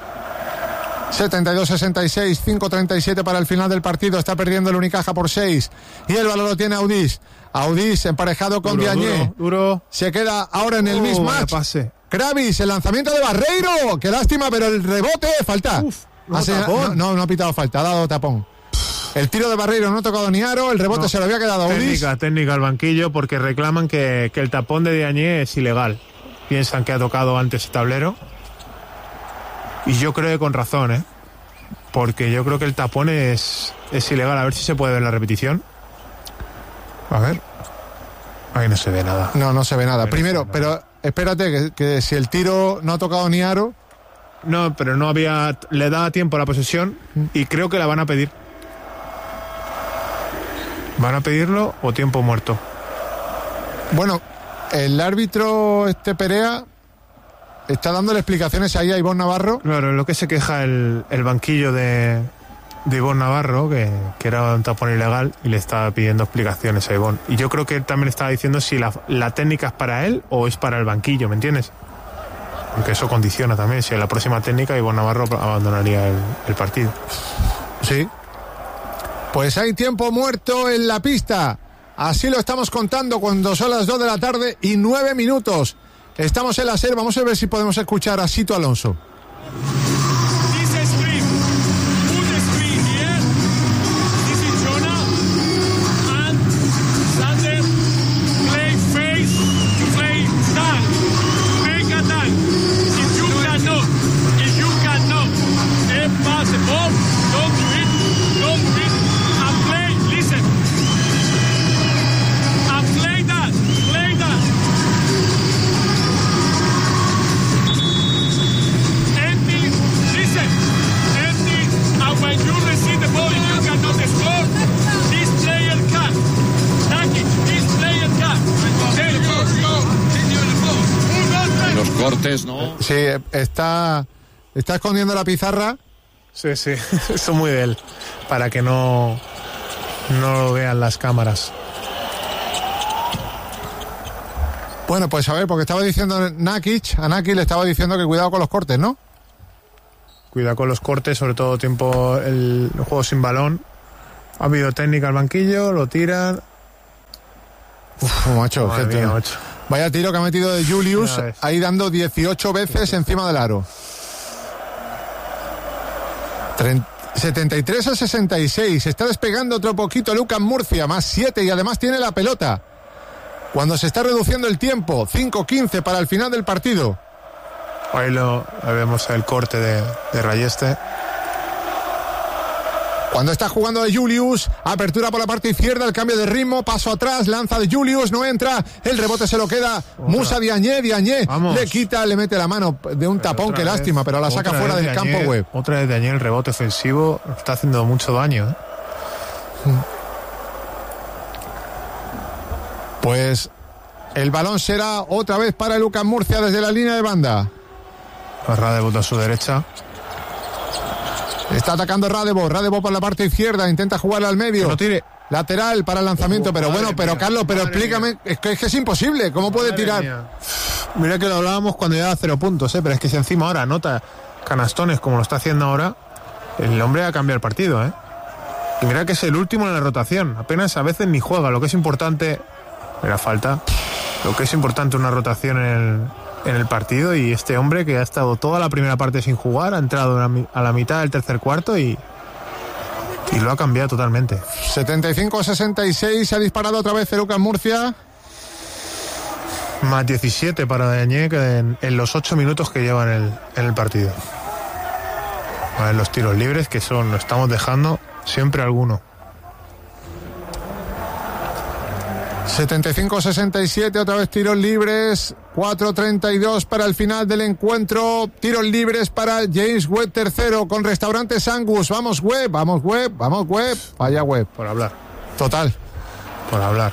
B: 72-66, 5-37 para el final del partido. Está perdiendo el Unicaja por 6. Y el balón lo tiene Audis. Audis emparejado con Diagne.
A: Duro.
B: Se queda ahora en el mismatch. Kravis, el lanzamiento de Barreiro. Qué lástima, pero el rebote, falta. No ha pitado falta, ha dado tapón. El tiro de Barreiro no ha tocado ni aro, el rebote se lo había quedado a Audis.
A: Técnica al banquillo, porque reclaman que el tapón de Diagne es ilegal. Piensan que ha tocado antes el tablero. Y yo creo que con razón, porque yo creo que el tapón es ilegal. A ver si se puede ver la repetición. A ver. Ahí no se ve nada.
B: No se ve nada. Primero, pero espérate, que si el tiro no ha tocado ni aro...
A: No, pero no había... Le daba tiempo a la posesión y creo que la van a pedir. ¿Van a pedirlo o tiempo muerto?
B: Bueno, el árbitro Perea está dándole explicaciones ahí a Ivonne Navarro.
A: Claro, lo que se queja el banquillo de Ivonne Navarro, que era un tapón ilegal, y le estaba pidiendo explicaciones a Ivonne. Y yo creo que él también estaba diciendo si la técnica es para él o es para el banquillo, ¿me entiendes? Porque eso condiciona también. Si en la próxima técnica Ivonne Navarro abandonaría el partido.
B: Sí. Pues hay tiempo muerto en la pista. Así lo estamos contando cuando son las 2 de la tarde y 9 minutos. Estamos en la SER, vamos a ver si podemos escuchar a Sito Alonso.
J: Cortes, ¿no?
B: Sí, está Está escondiendo la pizarra.
A: Sí, eso es muy de él, para que no lo vean las cámaras.
B: Bueno, pues a ver, porque estaba diciendo a Nakic le estaba diciendo que cuidado con los cortes, ¿no?
A: Cuidado con los cortes, sobre todo tiempo el juego sin balón. Ha habido técnica al banquillo, lo tiran.
B: Macho. Vaya tiro que ha metido de Julius, ahí dando 18 veces encima del aro. 73-66, se está despegando otro poquito Lucas Murcia, más 7 y además tiene la pelota. Cuando se está reduciendo el tiempo, 5-15 para el final del partido.
A: Ahí vemos el corte de Rayeste.
B: Cuando está jugando de Julius, apertura por la parte izquierda, el cambio de ritmo, paso atrás, lanza de Julius, no entra, el rebote se lo queda Musa Diagne, le quita, le mete la mano de un tapón, qué lástima, pero la saca fuera del campo Webb.
A: Otra vez Diagne, el rebote ofensivo, está haciendo mucho daño.
B: Pues el balón será otra vez para Lucas Murcia desde la línea de banda.
A: Radebo a su derecha.
B: Está atacando Radebo por la parte izquierda, intenta jugarle al medio.
A: No tire.
B: Lateral para el lanzamiento, pero bueno, Carlos, implícame, es que es imposible, ¿cómo puede tirar?
A: Mira que lo hablábamos cuando lleva 0 puntos, pero es que si encima ahora anota canastones como lo está haciendo ahora, el hombre ha cambiado el partido, Y mira que es el último en la rotación, apenas a veces ni juega, lo que es importante, era falta, lo que es importante una rotación en el partido, y este hombre que ha estado toda la primera parte sin jugar, ha entrado a la mitad del tercer cuarto y lo ha cambiado totalmente.
B: 75-66, se ha disparado otra vez Lucas Murcia.
A: Más 17 para Diagne en los 8 minutos que lleva en el partido. A ver los tiros libres, que lo estamos dejando siempre alguno.
B: 75-67, otra vez tiros libres, 4:32 para el final del encuentro, tiros libres para James Webb tercero con Restaurantes Angus. Vamos Webb, vaya Webb.
A: Por hablar.
B: Total.
A: Por hablar.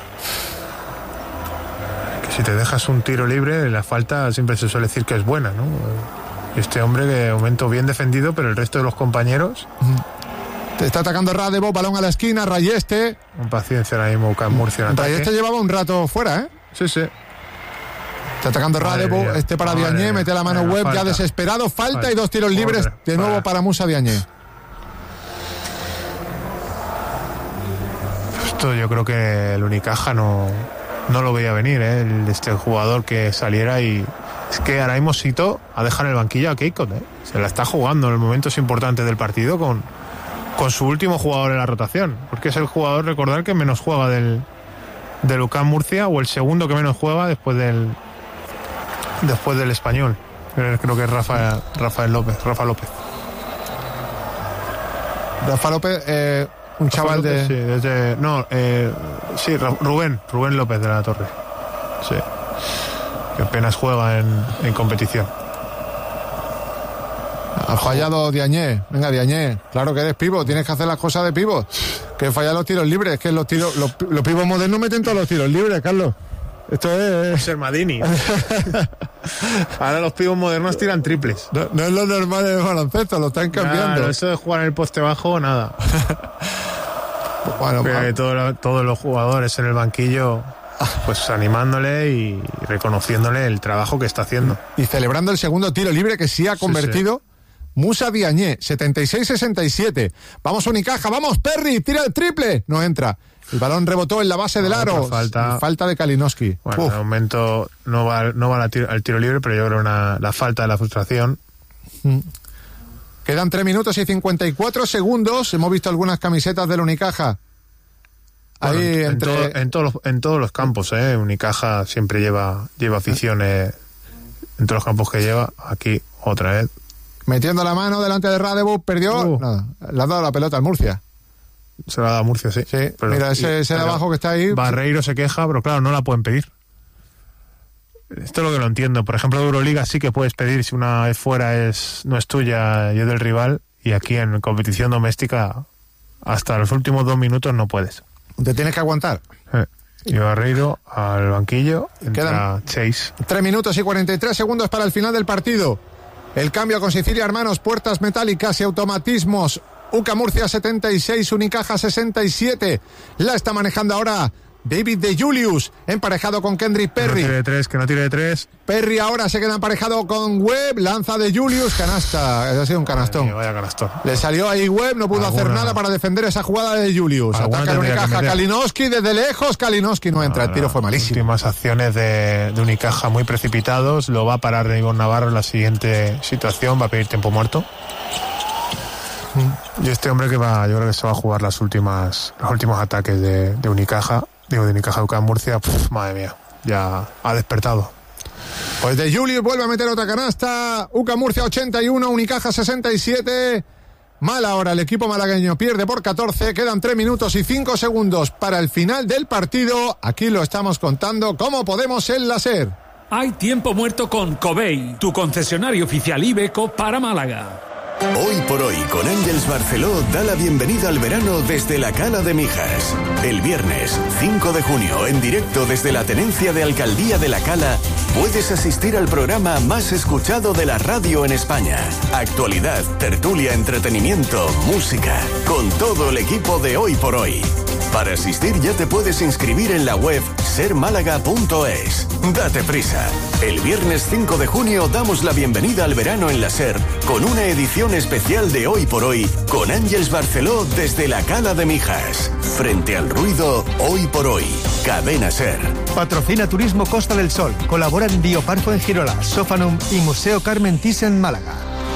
A: Que si te dejas un tiro libre, la falta siempre se suele decir que es buena, ¿no? Este hombre de momento bien defendido, pero el resto de los compañeros...
B: Está atacando Radebo, balón a la esquina, Rayeste.
A: Con paciencia ahora mismo, Murcia.
B: Rayeste llevaba un rato fuera,
A: Sí.
B: Está atacando Radebo, para Diagne, mete la mano Webb, ya desesperado, falta y 2 tiros libres de nuevo para Musa Diagne.
A: Esto yo creo que el Unicaja no lo veía venir, este jugador que saliera, y es que ahora mismo Sito a dejar el banquillo a Keikot, se la está jugando en los momentos importantes del partido con su último jugador en la rotación, porque es el jugador, recordar, que menos juega de Lucas Murcia, o el segundo que menos juega después del español. Creo que es Rafa López. Un chaval de... Rubén López de la Torre. Sí. Que apenas juega en competición.
B: Ha fallado Diagne. Venga, Diagne, claro que eres pivot, tienes que hacer las cosas de pivot. Que falla los tiros libres, que los pivos modernos meten todos los tiros libres, Carlos. Esto es...
A: Sermadini. Ahora los pibos modernos tiran triples.
B: No es lo normal en el baloncesto, lo están cambiando.
A: Claro, eso de jugar en el poste bajo, nada. Bueno, todos los jugadores en el banquillo, pues animándole y reconociéndole el trabajo que está haciendo.
B: Y celebrando el segundo tiro libre que sí ha convertido Musa Diagne, 76-67. Vamos Unicaja, vamos Perry, tira el triple. No entra. El balón rebotó en la base del aro. Falta de Kalinowski.
A: Bueno, de momento no va al tiro libre, pero yo creo la falta de la frustración.
B: Quedan 3 minutos y 54 segundos. Hemos visto algunas camisetas del Unicaja.
A: Bueno, ahí en todos los campos, Unicaja siempre lleva afición en todos los campos que lleva. Aquí otra vez.
B: Metiendo la mano delante de Radebo, perdió. Nada, le ha dado la pelota al Murcia.
A: Se la ha dado a Murcia, sí.
B: Pero, mira, ese de abajo que está ahí.
A: Barreiro se queja, pero claro, no la pueden pedir. Esto es lo que no entiendo. Por ejemplo, en Euroliga sí que puedes pedir si una es fuera, no es tuya y es del rival. Y aquí en competición doméstica, hasta los últimos 2 minutos no puedes.
B: Te tienes que aguantar.
A: Y Barreiro al banquillo. Entra
B: Quedan
A: Chase.
B: 3 minutos y 43 segundos para el final del partido. El cambio con Sicilia Hermanos, puertas metálicas y automatismos. UCA Murcia 76, Unicaja 67. La está manejando ahora David de Julius, emparejado con Kendrick Perry.
A: Que no tire de tres.
B: Perry ahora se queda emparejado con Webb, lanza de Julius, canasta. Ha sido un canastón.
A: Vaya canastón.
B: Le salió ahí Webb, no pudo hacer nada para defender esa jugada de Julius. Ataca el Unicaja, Kalinowski desde lejos, Kalinowski no entra, el tiro fue malísimo.
A: Últimas acciones de Unicaja muy precipitados, lo va a parar Ivonne Navarro en la siguiente situación, va a pedir tiempo muerto. Y este hombre yo creo que se va a jugar los últimos ataques de Unicaja. De Unicaja UCA Murcia, madre mía, ya ha despertado.
B: Pues de Julius vuelve a meter otra canasta. UCA Murcia 81, Unicaja 67. Mal ahora el equipo malagueño, pierde por 14. Quedan 3 minutos y 5 segundos para el final del partido. Aquí lo estamos contando como podemos en la SER.
C: Hay tiempo muerto con Covey, tu concesionario oficial Iveco para Málaga.
H: Hoy por hoy con Ángels Barceló da la bienvenida al verano desde la Cala de Mijas. El viernes 5 de junio en directo desde la Tenencia de Alcaldía de la Cala puedes asistir al programa más escuchado de la radio en España. Actualidad, tertulia, entretenimiento, música, con todo el equipo de Hoy por Hoy. Para asistir ya te puedes inscribir en la web sermálaga.es. Date prisa. El viernes 5 de junio damos la bienvenida al verano en la SER con una edición especial de Hoy por Hoy con Ángels Barceló desde la Cala de Mijas. Frente al ruido, Hoy por Hoy. Cadena SER.
G: Patrocina Turismo Costa del Sol. Colaboran Bioparco en Girola, Sofanum y Museo Carmen Thyssen en Málaga.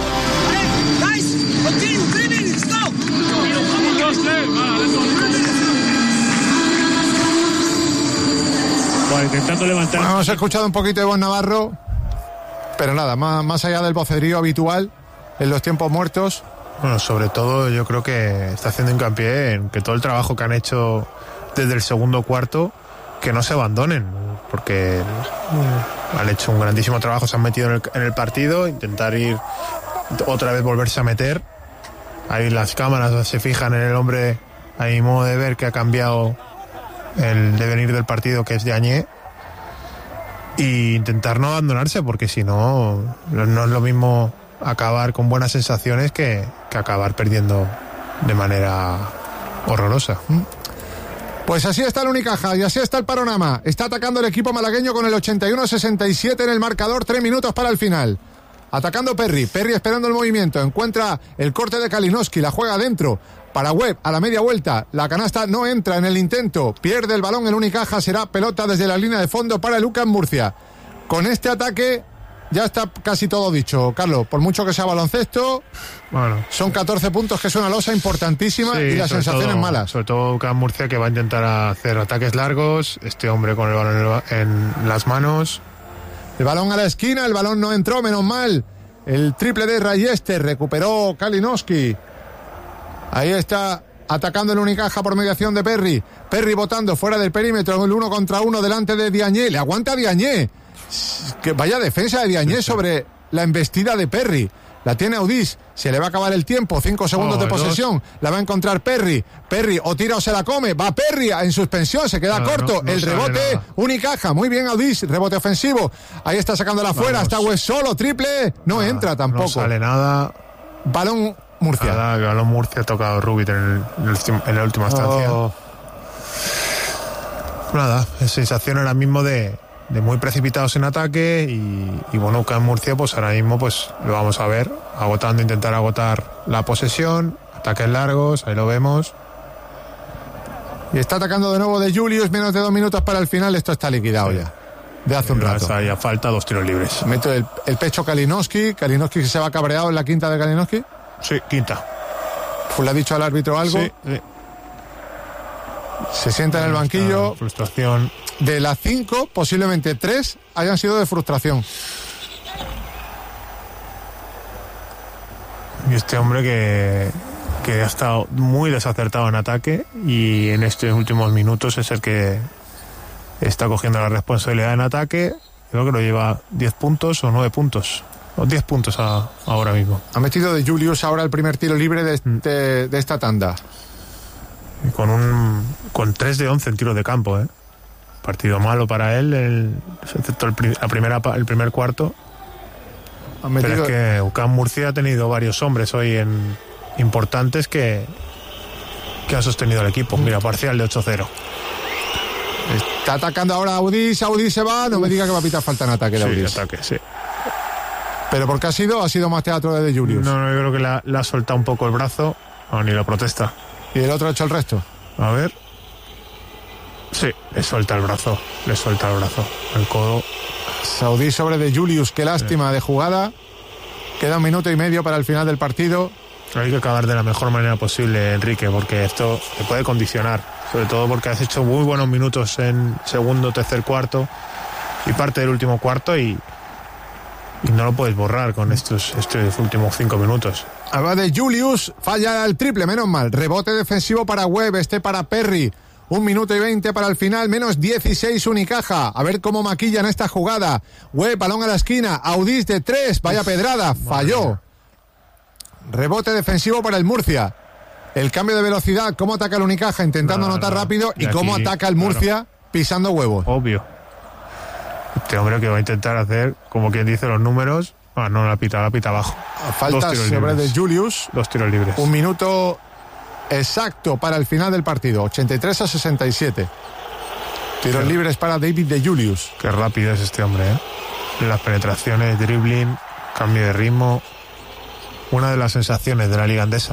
A: Intentando levantar.
B: Hemos escuchado un poquito de Ivonne Navarro, pero nada, más allá del vocerío habitual en los tiempos muertos.
A: Bueno, sobre todo yo creo que está haciendo hincapié en que todo el trabajo que han hecho desde el segundo cuarto, que no se abandonen, porque han hecho un grandísimo trabajo, se han metido en el partido, intentar ir otra vez volverse a meter. Ahí las cámaras se fijan en el hombre, a mi modo de ver, que ha cambiado el devenir del partido, que es de Añé, y intentar no abandonarse, porque si no es lo mismo acabar con buenas sensaciones que acabar perdiendo de manera horrorosa.
B: Pues así está el Unicaja y así está el panorama. Está atacando el equipo malagueño con el 81-67 en el marcador, 3 minutos para el final. Atacando Perry esperando el movimiento, encuentra el corte de Kalinowski, la juega adentro para Webb a la media vuelta, la canasta no entra en el intento, pierde el balón el Unicaja, será pelota desde la línea de fondo para el UCA Murcia. Con este ataque ya está casi todo dicho, Carlos, por mucho que sea baloncesto, bueno, son 14 puntos, que es una losa importantísima, sí, y las sensaciones malas.
A: Sobre todo UCA Murcia, que va a intentar hacer ataques largos, este hombre con el balón en las manos.
B: El balón a la esquina, el balón no entró, menos mal. El triple de Rayester, recuperó Kalinowski. Ahí está atacando el Unicaja por mediación de Perry. Perry botando fuera del perímetro, el 1 contra 1 delante de Diagne. Le aguanta Diagne. Que vaya defensa de Diagne sobre la embestida de Perry. La tiene Audis, se le va a acabar el tiempo, 5 segundos de posesión, la va a encontrar Perry o tira o se la come, va Perry en suspensión, se queda corto, el rebote, Unicaja, muy bien Audis, rebote ofensivo, ahí está sacándola afuera, está West solo, triple, no entra tampoco.
A: No sale nada.
B: Balón Murcia.
A: Nada, el balón Murcia ha tocado Rubit en la última estancia. Nada, es sensación ahora mismo de muy precipitados en ataque y bueno, UCA Murcia pues ahora mismo pues lo vamos a ver intentar agotar la posesión, ataques largos, ahí lo vemos.
B: Y está atacando de nuevo de Julius, menos de 2 minutos para el final, esto está liquidado ya, de hace un rato.
A: Ya falta 2 tiros libres.
B: Mete el pecho Kalinowski que se va cabreado en la quinta de Kalinowski.
A: Sí, quinta.
B: Pues le ha dicho al árbitro algo.
A: Sí.
B: Se sienta en el banquillo.
A: Frustración.
B: De las 5, posiblemente 3 hayan sido de frustración.
A: Y este hombre que ha estado muy desacertado en ataque y en estos últimos minutos es el que está cogiendo la responsabilidad en ataque. Creo que lo lleva 10 puntos o 9 puntos. O 10 puntos ahora mismo.
B: Ha metido de Julius ahora el primer tiro libre de esta tanda.
A: Y con 3 de 11 en tiros de campo, Partido malo para él, excepto el primer cuarto. Pero es que UCAM Murcia ha tenido varios hombres hoy importantes que han sostenido el equipo. Mira, parcial de 8-0.
B: Está atacando ahora Audís se va, no me diga que va a pitar falta en ataque de Audís.
A: Sí, ataque, sí.
B: ¿Pero por qué ha sido más teatro de Julius?
A: No, yo creo que le ha soltado un poco el brazo, ni lo protesta.
B: ¿Y el otro ha hecho el resto?
A: A ver. Sí, le suelta el brazo, el codo.
B: Saudí sobre de Julius, qué lástima de jugada. Queda 1 minuto y medio para el final del partido.
A: Hay que acabar de la mejor manera posible, Enrique, porque esto te puede condicionar, sobre todo porque has hecho muy buenos minutos en segundo, tercer cuarto y parte del último cuarto y no lo puedes borrar con estos últimos 5 minutos.
B: Habla de Julius, falla el triple, menos mal. Rebote defensivo para Webb, para Perry. 1 minuto y 20 para el final, menos 16 Unicaja. A ver cómo maquillan esta jugada. Webb, balón a la esquina. Audís de 3, vaya pedrada, falló. Rebote defensivo para el Murcia. El cambio de velocidad, cómo ataca el Unicaja intentando anotar rápido y cómo ataca el Murcia pisando huevos.
A: Obvio. Este hombre que va a intentar hacer, como quien dice, los números. No, la pita abajo.
B: Falta sobre de Julius.
A: 2 tiros libres.
B: 1 minuto exacto para el final del partido. 83-67. Tiros libres para David de Julius.
A: Qué rápido es este hombre, ¿eh? Las penetraciones, dribbling, cambio de ritmo. Una de las sensaciones de la Liga Andesa.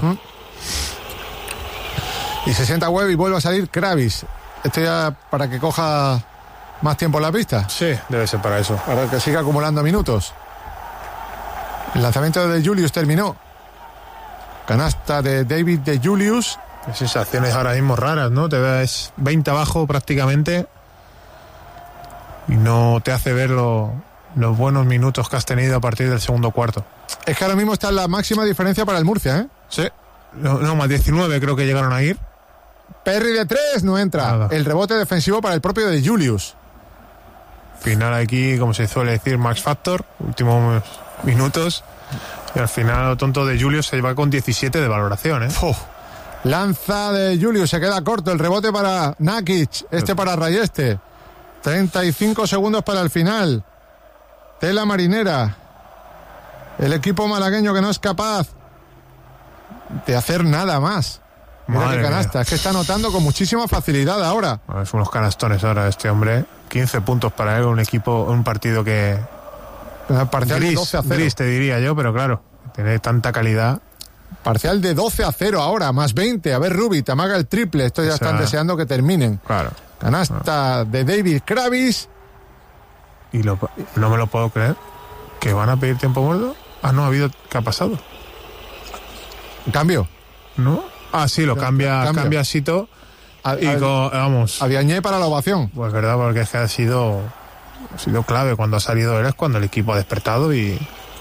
B: Y se sienta Webb y vuelve a salir Kravis. Esto ya para que coja más tiempo en la pista.
A: Sí, debe ser para eso.
B: Para que siga acumulando minutos. El lanzamiento de Julius terminó. Canasta de David de Julius.
A: Sensaciones ahora mismo raras, ¿no? Te ves 20 abajo prácticamente y no te hace ver los buenos minutos que has tenido a partir del segundo cuarto.
B: Es que ahora mismo está la máxima diferencia para el Murcia, ¿eh?
A: Sí. No, más 19 creo que llegaron a ir.
B: Perry de 3 no entra. Nada. El rebote defensivo para el propio de Julius.
A: Final aquí, como se suele decir, Max Factor. Últimos minutos. Y al final lo tonto de Julius se va con 17 de valoración, ¿eh?
B: Lanza de Julius, se queda corto. El rebote para Nakic. Para Rayeste. 35 segundos para el final. Tela marinera. El equipo malagueño que no es capaz de hacer nada más. Mira qué canasta. Es que está anotando con muchísima facilidad ahora.
A: Son unos canastones ahora este hombre. 15 puntos para él, un partido que...
B: Parcial de 12-0.
A: Gris, te diría yo, pero claro, tiene tanta calidad.
B: Parcial de 12-0 ahora, más 20. A ver, Rubi, te amaga el triple. Esto ya están deseando que terminen.
A: Claro.
B: Canasta de David Kravis.
A: Y no me lo puedo creer. ¿Que van a pedir tiempo muerto? No ha habido. ¿Qué ha pasado?
B: ¿Cambio?
A: ¿No? Sí, lo cambia Sito. Vamos.
B: A Diagne para la ovación.
A: Pues verdad, porque es que ha sido clave cuando ha salido él, es cuando el equipo ha despertado y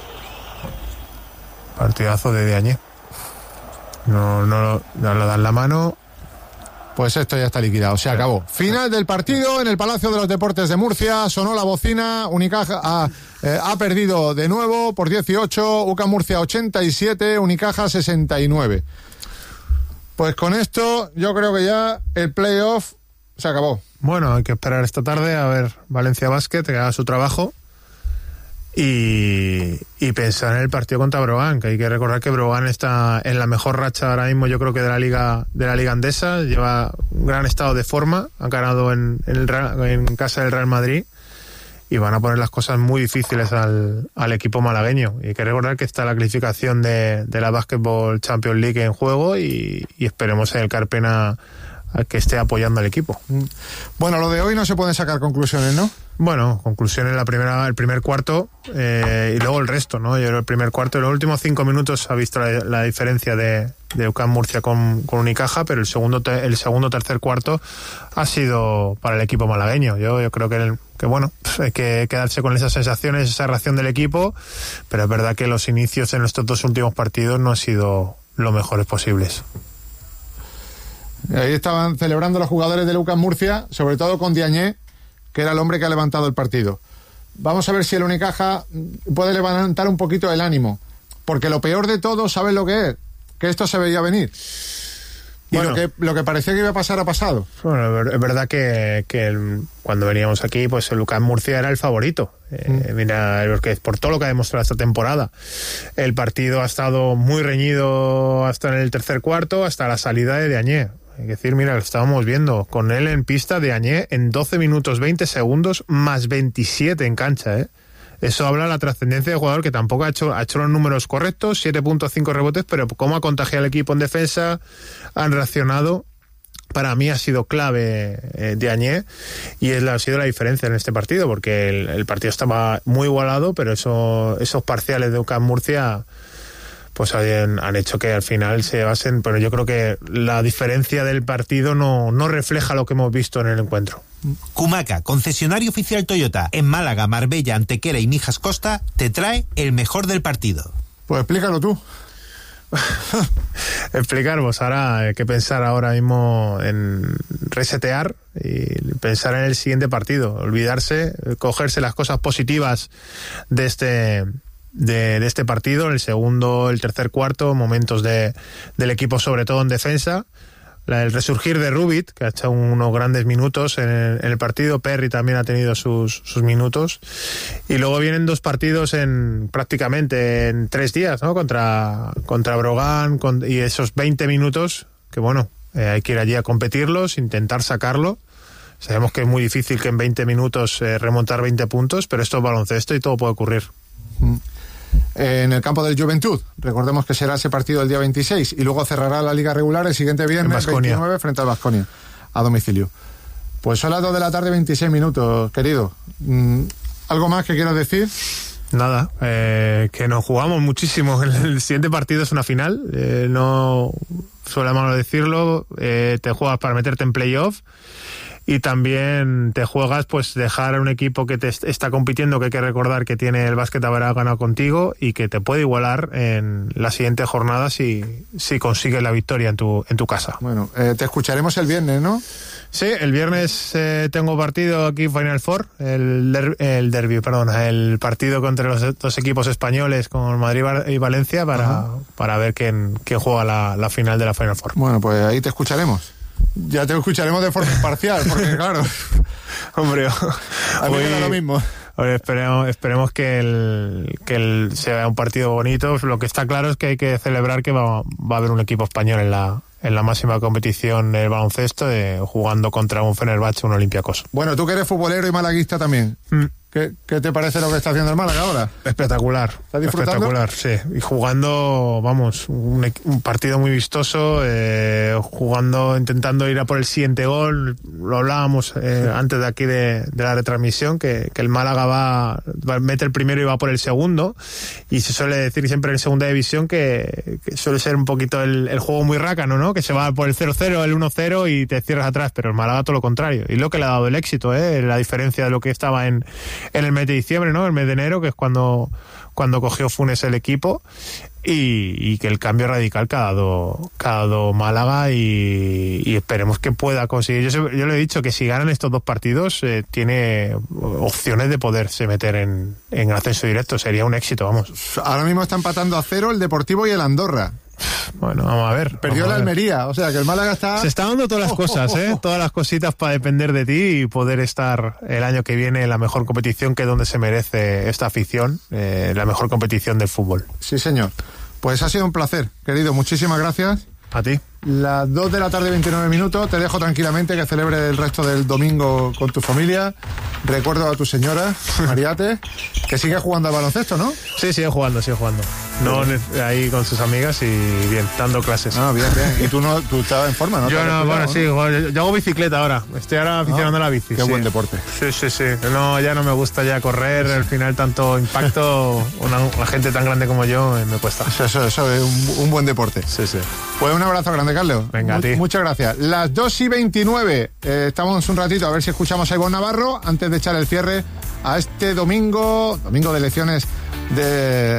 A: partidazo de Diagne. No le dan la mano.
B: Pues esto ya está liquidado, se acabó. Final del partido en el Palacio de los Deportes de Murcia, sonó la bocina, Unicaja ha perdido de nuevo por 18, UCAM Murcia 87, Unicaja 69. Pues con esto yo creo que ya el playoff se acabó.
A: Bueno, hay que esperar esta tarde a ver Valencia Basket, que haga su trabajo y pensar en el partido contra Brogan, que hay que recordar que Brogan está en la mejor racha ahora mismo, yo creo que de la Liga Andesa, lleva un gran estado de forma, ha ganado en casa del Real Madrid y van a poner las cosas muy difíciles al equipo malagueño. Y hay que recordar que está la clasificación de la Basketball Champions League en juego y esperemos en el Carpena que esté apoyando al equipo.
B: Bueno, lo de hoy no se pueden sacar conclusiones, ¿no?
A: Bueno, conclusiones el primer cuarto y luego el resto, ¿no? Yo el primer cuarto y los últimos 5 minutos ha visto la diferencia de UCAM Murcia con Unicaja, pero el segundo tercer cuarto ha sido para el equipo malagueño. Yo creo que bueno, hay que quedarse con esas sensaciones, esa reacción del equipo, pero es verdad que los inicios en estos 2 últimos partidos no han sido los mejores posibles.
B: Ahí estaban celebrando los jugadores de UCAM Murcia, sobre todo con Diagne, que era el hombre que ha levantado el partido. Vamos a ver si el Unicaja puede levantar un poquito el ánimo, porque lo peor de todo, ¿sabes lo que es? Que esto se veía venir. Y
A: bueno,
B: lo que parecía que iba a pasar ha pasado.
A: Bueno, es verdad que cuando veníamos aquí, pues el UCAM Murcia era el favorito. Mira, porque por todo lo que ha demostrado esta temporada. El partido ha estado muy reñido hasta en el tercer cuarto, hasta la salida de Diagne. Hay que decir, mira, lo estábamos viendo con él en pista, Diagne en 12 minutos 20 segundos más 27 en cancha, Eso habla de la trascendencia del jugador, que tampoco ha hecho los números correctos, 7.5 rebotes, pero cómo ha contagiado al equipo en defensa, han reaccionado. Para mí ha sido clave Diagne, y ha sido la diferencia en este partido, porque el partido estaba muy igualado, pero esos parciales de UCAM Murcia pues han hecho que al final se basen, pero yo creo que la diferencia del partido no refleja lo que hemos visto en el encuentro.
J: Kumaca, concesionario oficial Toyota en Málaga, Marbella, Antequera y Mijas Costa, te trae el mejor del partido.
B: Pues explícalo tú.
A: Explicar, pues ahora hay que pensar ahora mismo en resetear y pensar en el siguiente partido, olvidarse, cogerse las cosas positivas de este partido, el segundo, el tercer cuarto, momentos del equipo sobre todo en defensa, el resurgir de Rubit, que ha hecho unos grandes minutos en el partido. Perry también ha tenido sus minutos, y luego vienen dos partidos prácticamente en 3 días, ¿no? Contra Brogan, y esos 20 minutos que bueno, hay que ir allí a competirlos, intentar sacarlo. Sabemos que es muy difícil que en 20 minutos remontar 20 puntos, pero esto es baloncesto y todo puede ocurrir.
B: En el campo del Juventud, recordemos que será ese partido el día 26, y luego cerrará la liga regular el siguiente viernes 29 frente al Baskonia, a domicilio. Pues son las 2 de la tarde, 26 minutos, querido. ¿Algo más que quieras decir?
A: Nada, que nos jugamos muchísimo. El siguiente partido es una final, no solemos decirlo, te juegas para meterte en playoff, y también te juegas pues dejar a un equipo que te está compitiendo, que hay que recordar que tiene el básquet habrá ganado contigo, y que te puede igualar en la siguiente jornada si consigues la victoria en tu casa.
B: Bueno, te escucharemos el viernes, ¿no?
A: Sí, el viernes tengo partido aquí, Final Four, el partido contra los dos equipos españoles, con Madrid y Valencia, para ver quién juega la final de la Final Four.
B: Bueno, pues ahí te escucharemos. Ya te escucharemos de forma imparcial, porque claro,
A: hombre,
B: a mí me da lo mismo.
A: Esperemos que sea un partido bonito. Lo que está claro es que hay que celebrar que va a haber un equipo español en la máxima competición del baloncesto, jugando contra un Fenerbahce, un Olympiacos.
B: Bueno, tú que eres futbolero y malaguista también, ¿qué te parece lo que está haciendo el Málaga ahora?
A: Espectacular.
B: ¿Estás disfrutando?
A: Espectacular, sí. Y jugando, vamos, un partido muy vistoso, jugando, intentando ir a por el siguiente gol. Lo hablábamos antes de aquí de la retransmisión, que el Málaga mete el primero y va por el segundo, y se suele decir siempre en segunda división que suele ser un poquito el juego muy rácano, ¿no? Que se va por el 0-0, el 1-0 y te cierras atrás, pero el Málaga todo lo contrario, y lo que le ha dado el éxito, la diferencia de lo que estaba en el mes de diciembre, ¿no? El mes de enero, que es cuando cogió Funes el equipo, y que el cambio radical que ha dado Málaga, y esperemos que pueda conseguir. Yo le he dicho que si ganan estos dos partidos tiene opciones de poderse meter en ascenso directo. Sería un éxito, vamos.
B: Ahora mismo está empatando a 0 el Deportivo y el Andorra.
A: Bueno, vamos a ver.
B: Perdió la Almería, o sea que el Málaga está...
A: Se está dando todas las cosas, todas las cositas para depender de ti y poder estar el año que viene en la mejor competición, que es donde se merece esta afición, la mejor competición del fútbol.
B: Sí, señor. Pues ha sido un placer, querido. Muchísimas gracias.
A: A ti.
B: Las 2 de la tarde, 29 minutos. Te dejo tranquilamente que celebre el resto del domingo con tu familia. Recuerdo a tu señora, Mariate, que sigue jugando al baloncesto, ¿no?
A: Sí, sigue jugando. No, ahí con sus amigas y bien, dando clases.
B: Ah, bien. Y tú estabas en forma, ¿no?
A: Yo no, bueno, sí, yo hago bicicleta ahora. Estoy ahora aficionando a la bici.
B: Qué buen deporte.
A: Sí. No, ya no me gusta ya correr. Al final, tanto impacto, una gente tan grande como yo, me cuesta.
B: Eso es un buen deporte.
A: Sí.
B: Pues un abrazo grande, Carlos.
A: Venga, a ti.
B: Muchas gracias. Las 2:29. Estamos un ratito a ver si escuchamos a Ivonne Navarro antes de echar el cierre a este domingo de elecciones de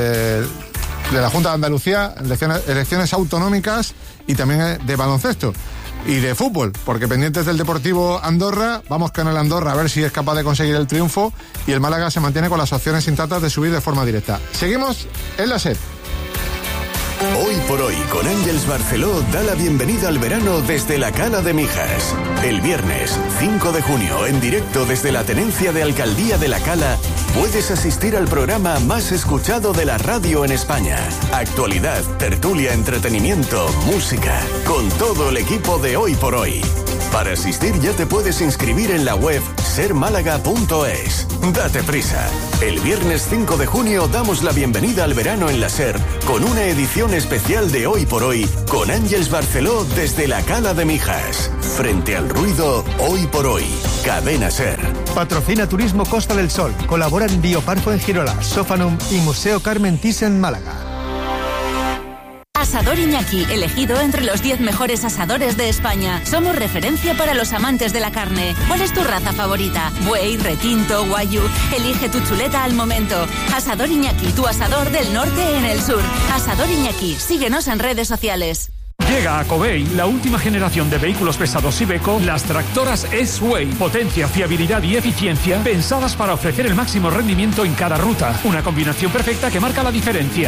B: la Junta de Andalucía, elecciones autonómicas y también de baloncesto y de fútbol, porque pendientes del Deportivo Andorra, vamos con el Andorra a ver si es capaz de conseguir el triunfo, y el Málaga se mantiene con las opciones intactas de subir de forma directa. Seguimos en la SER.
H: Hoy por hoy, con Ángels Barceló, da la bienvenida al verano desde la Cala de Mijas. El viernes 5 de junio, en directo desde la Tenencia de Alcaldía de la Cala, puedes asistir al programa más escuchado de la radio en España. Actualidad, tertulia, entretenimiento, música, con todo el equipo de Hoy por Hoy. Para asistir ya te puedes inscribir en la web sermálaga.es. Date prisa. El viernes 5 de junio damos la bienvenida al verano en la SER con una edición especial de Hoy por Hoy con Ángels Barceló desde la Cala de Mijas. Frente al ruido, Hoy por Hoy. Cadena SER.
G: Patrocina Turismo Costa del Sol. Colaboran Bioparco en Girola, Sofanum y Museo Carmen Thyssen Málaga.
I: Asador Iñaki, elegido entre los 10 mejores asadores de España. Somos referencia para los amantes de la carne. ¿Cuál es tu raza favorita? Buey, retinto, guayú. Elige tu chuleta al momento. Asador Iñaki, tu asador del norte en el sur. Asador Iñaki, síguenos en redes sociales.
C: Llega a Covey la última generación de vehículos pesados Iveco, las tractoras S-Way. Potencia, fiabilidad y eficiencia pensadas para ofrecer el máximo rendimiento en cada ruta. Una combinación perfecta que marca la diferencia.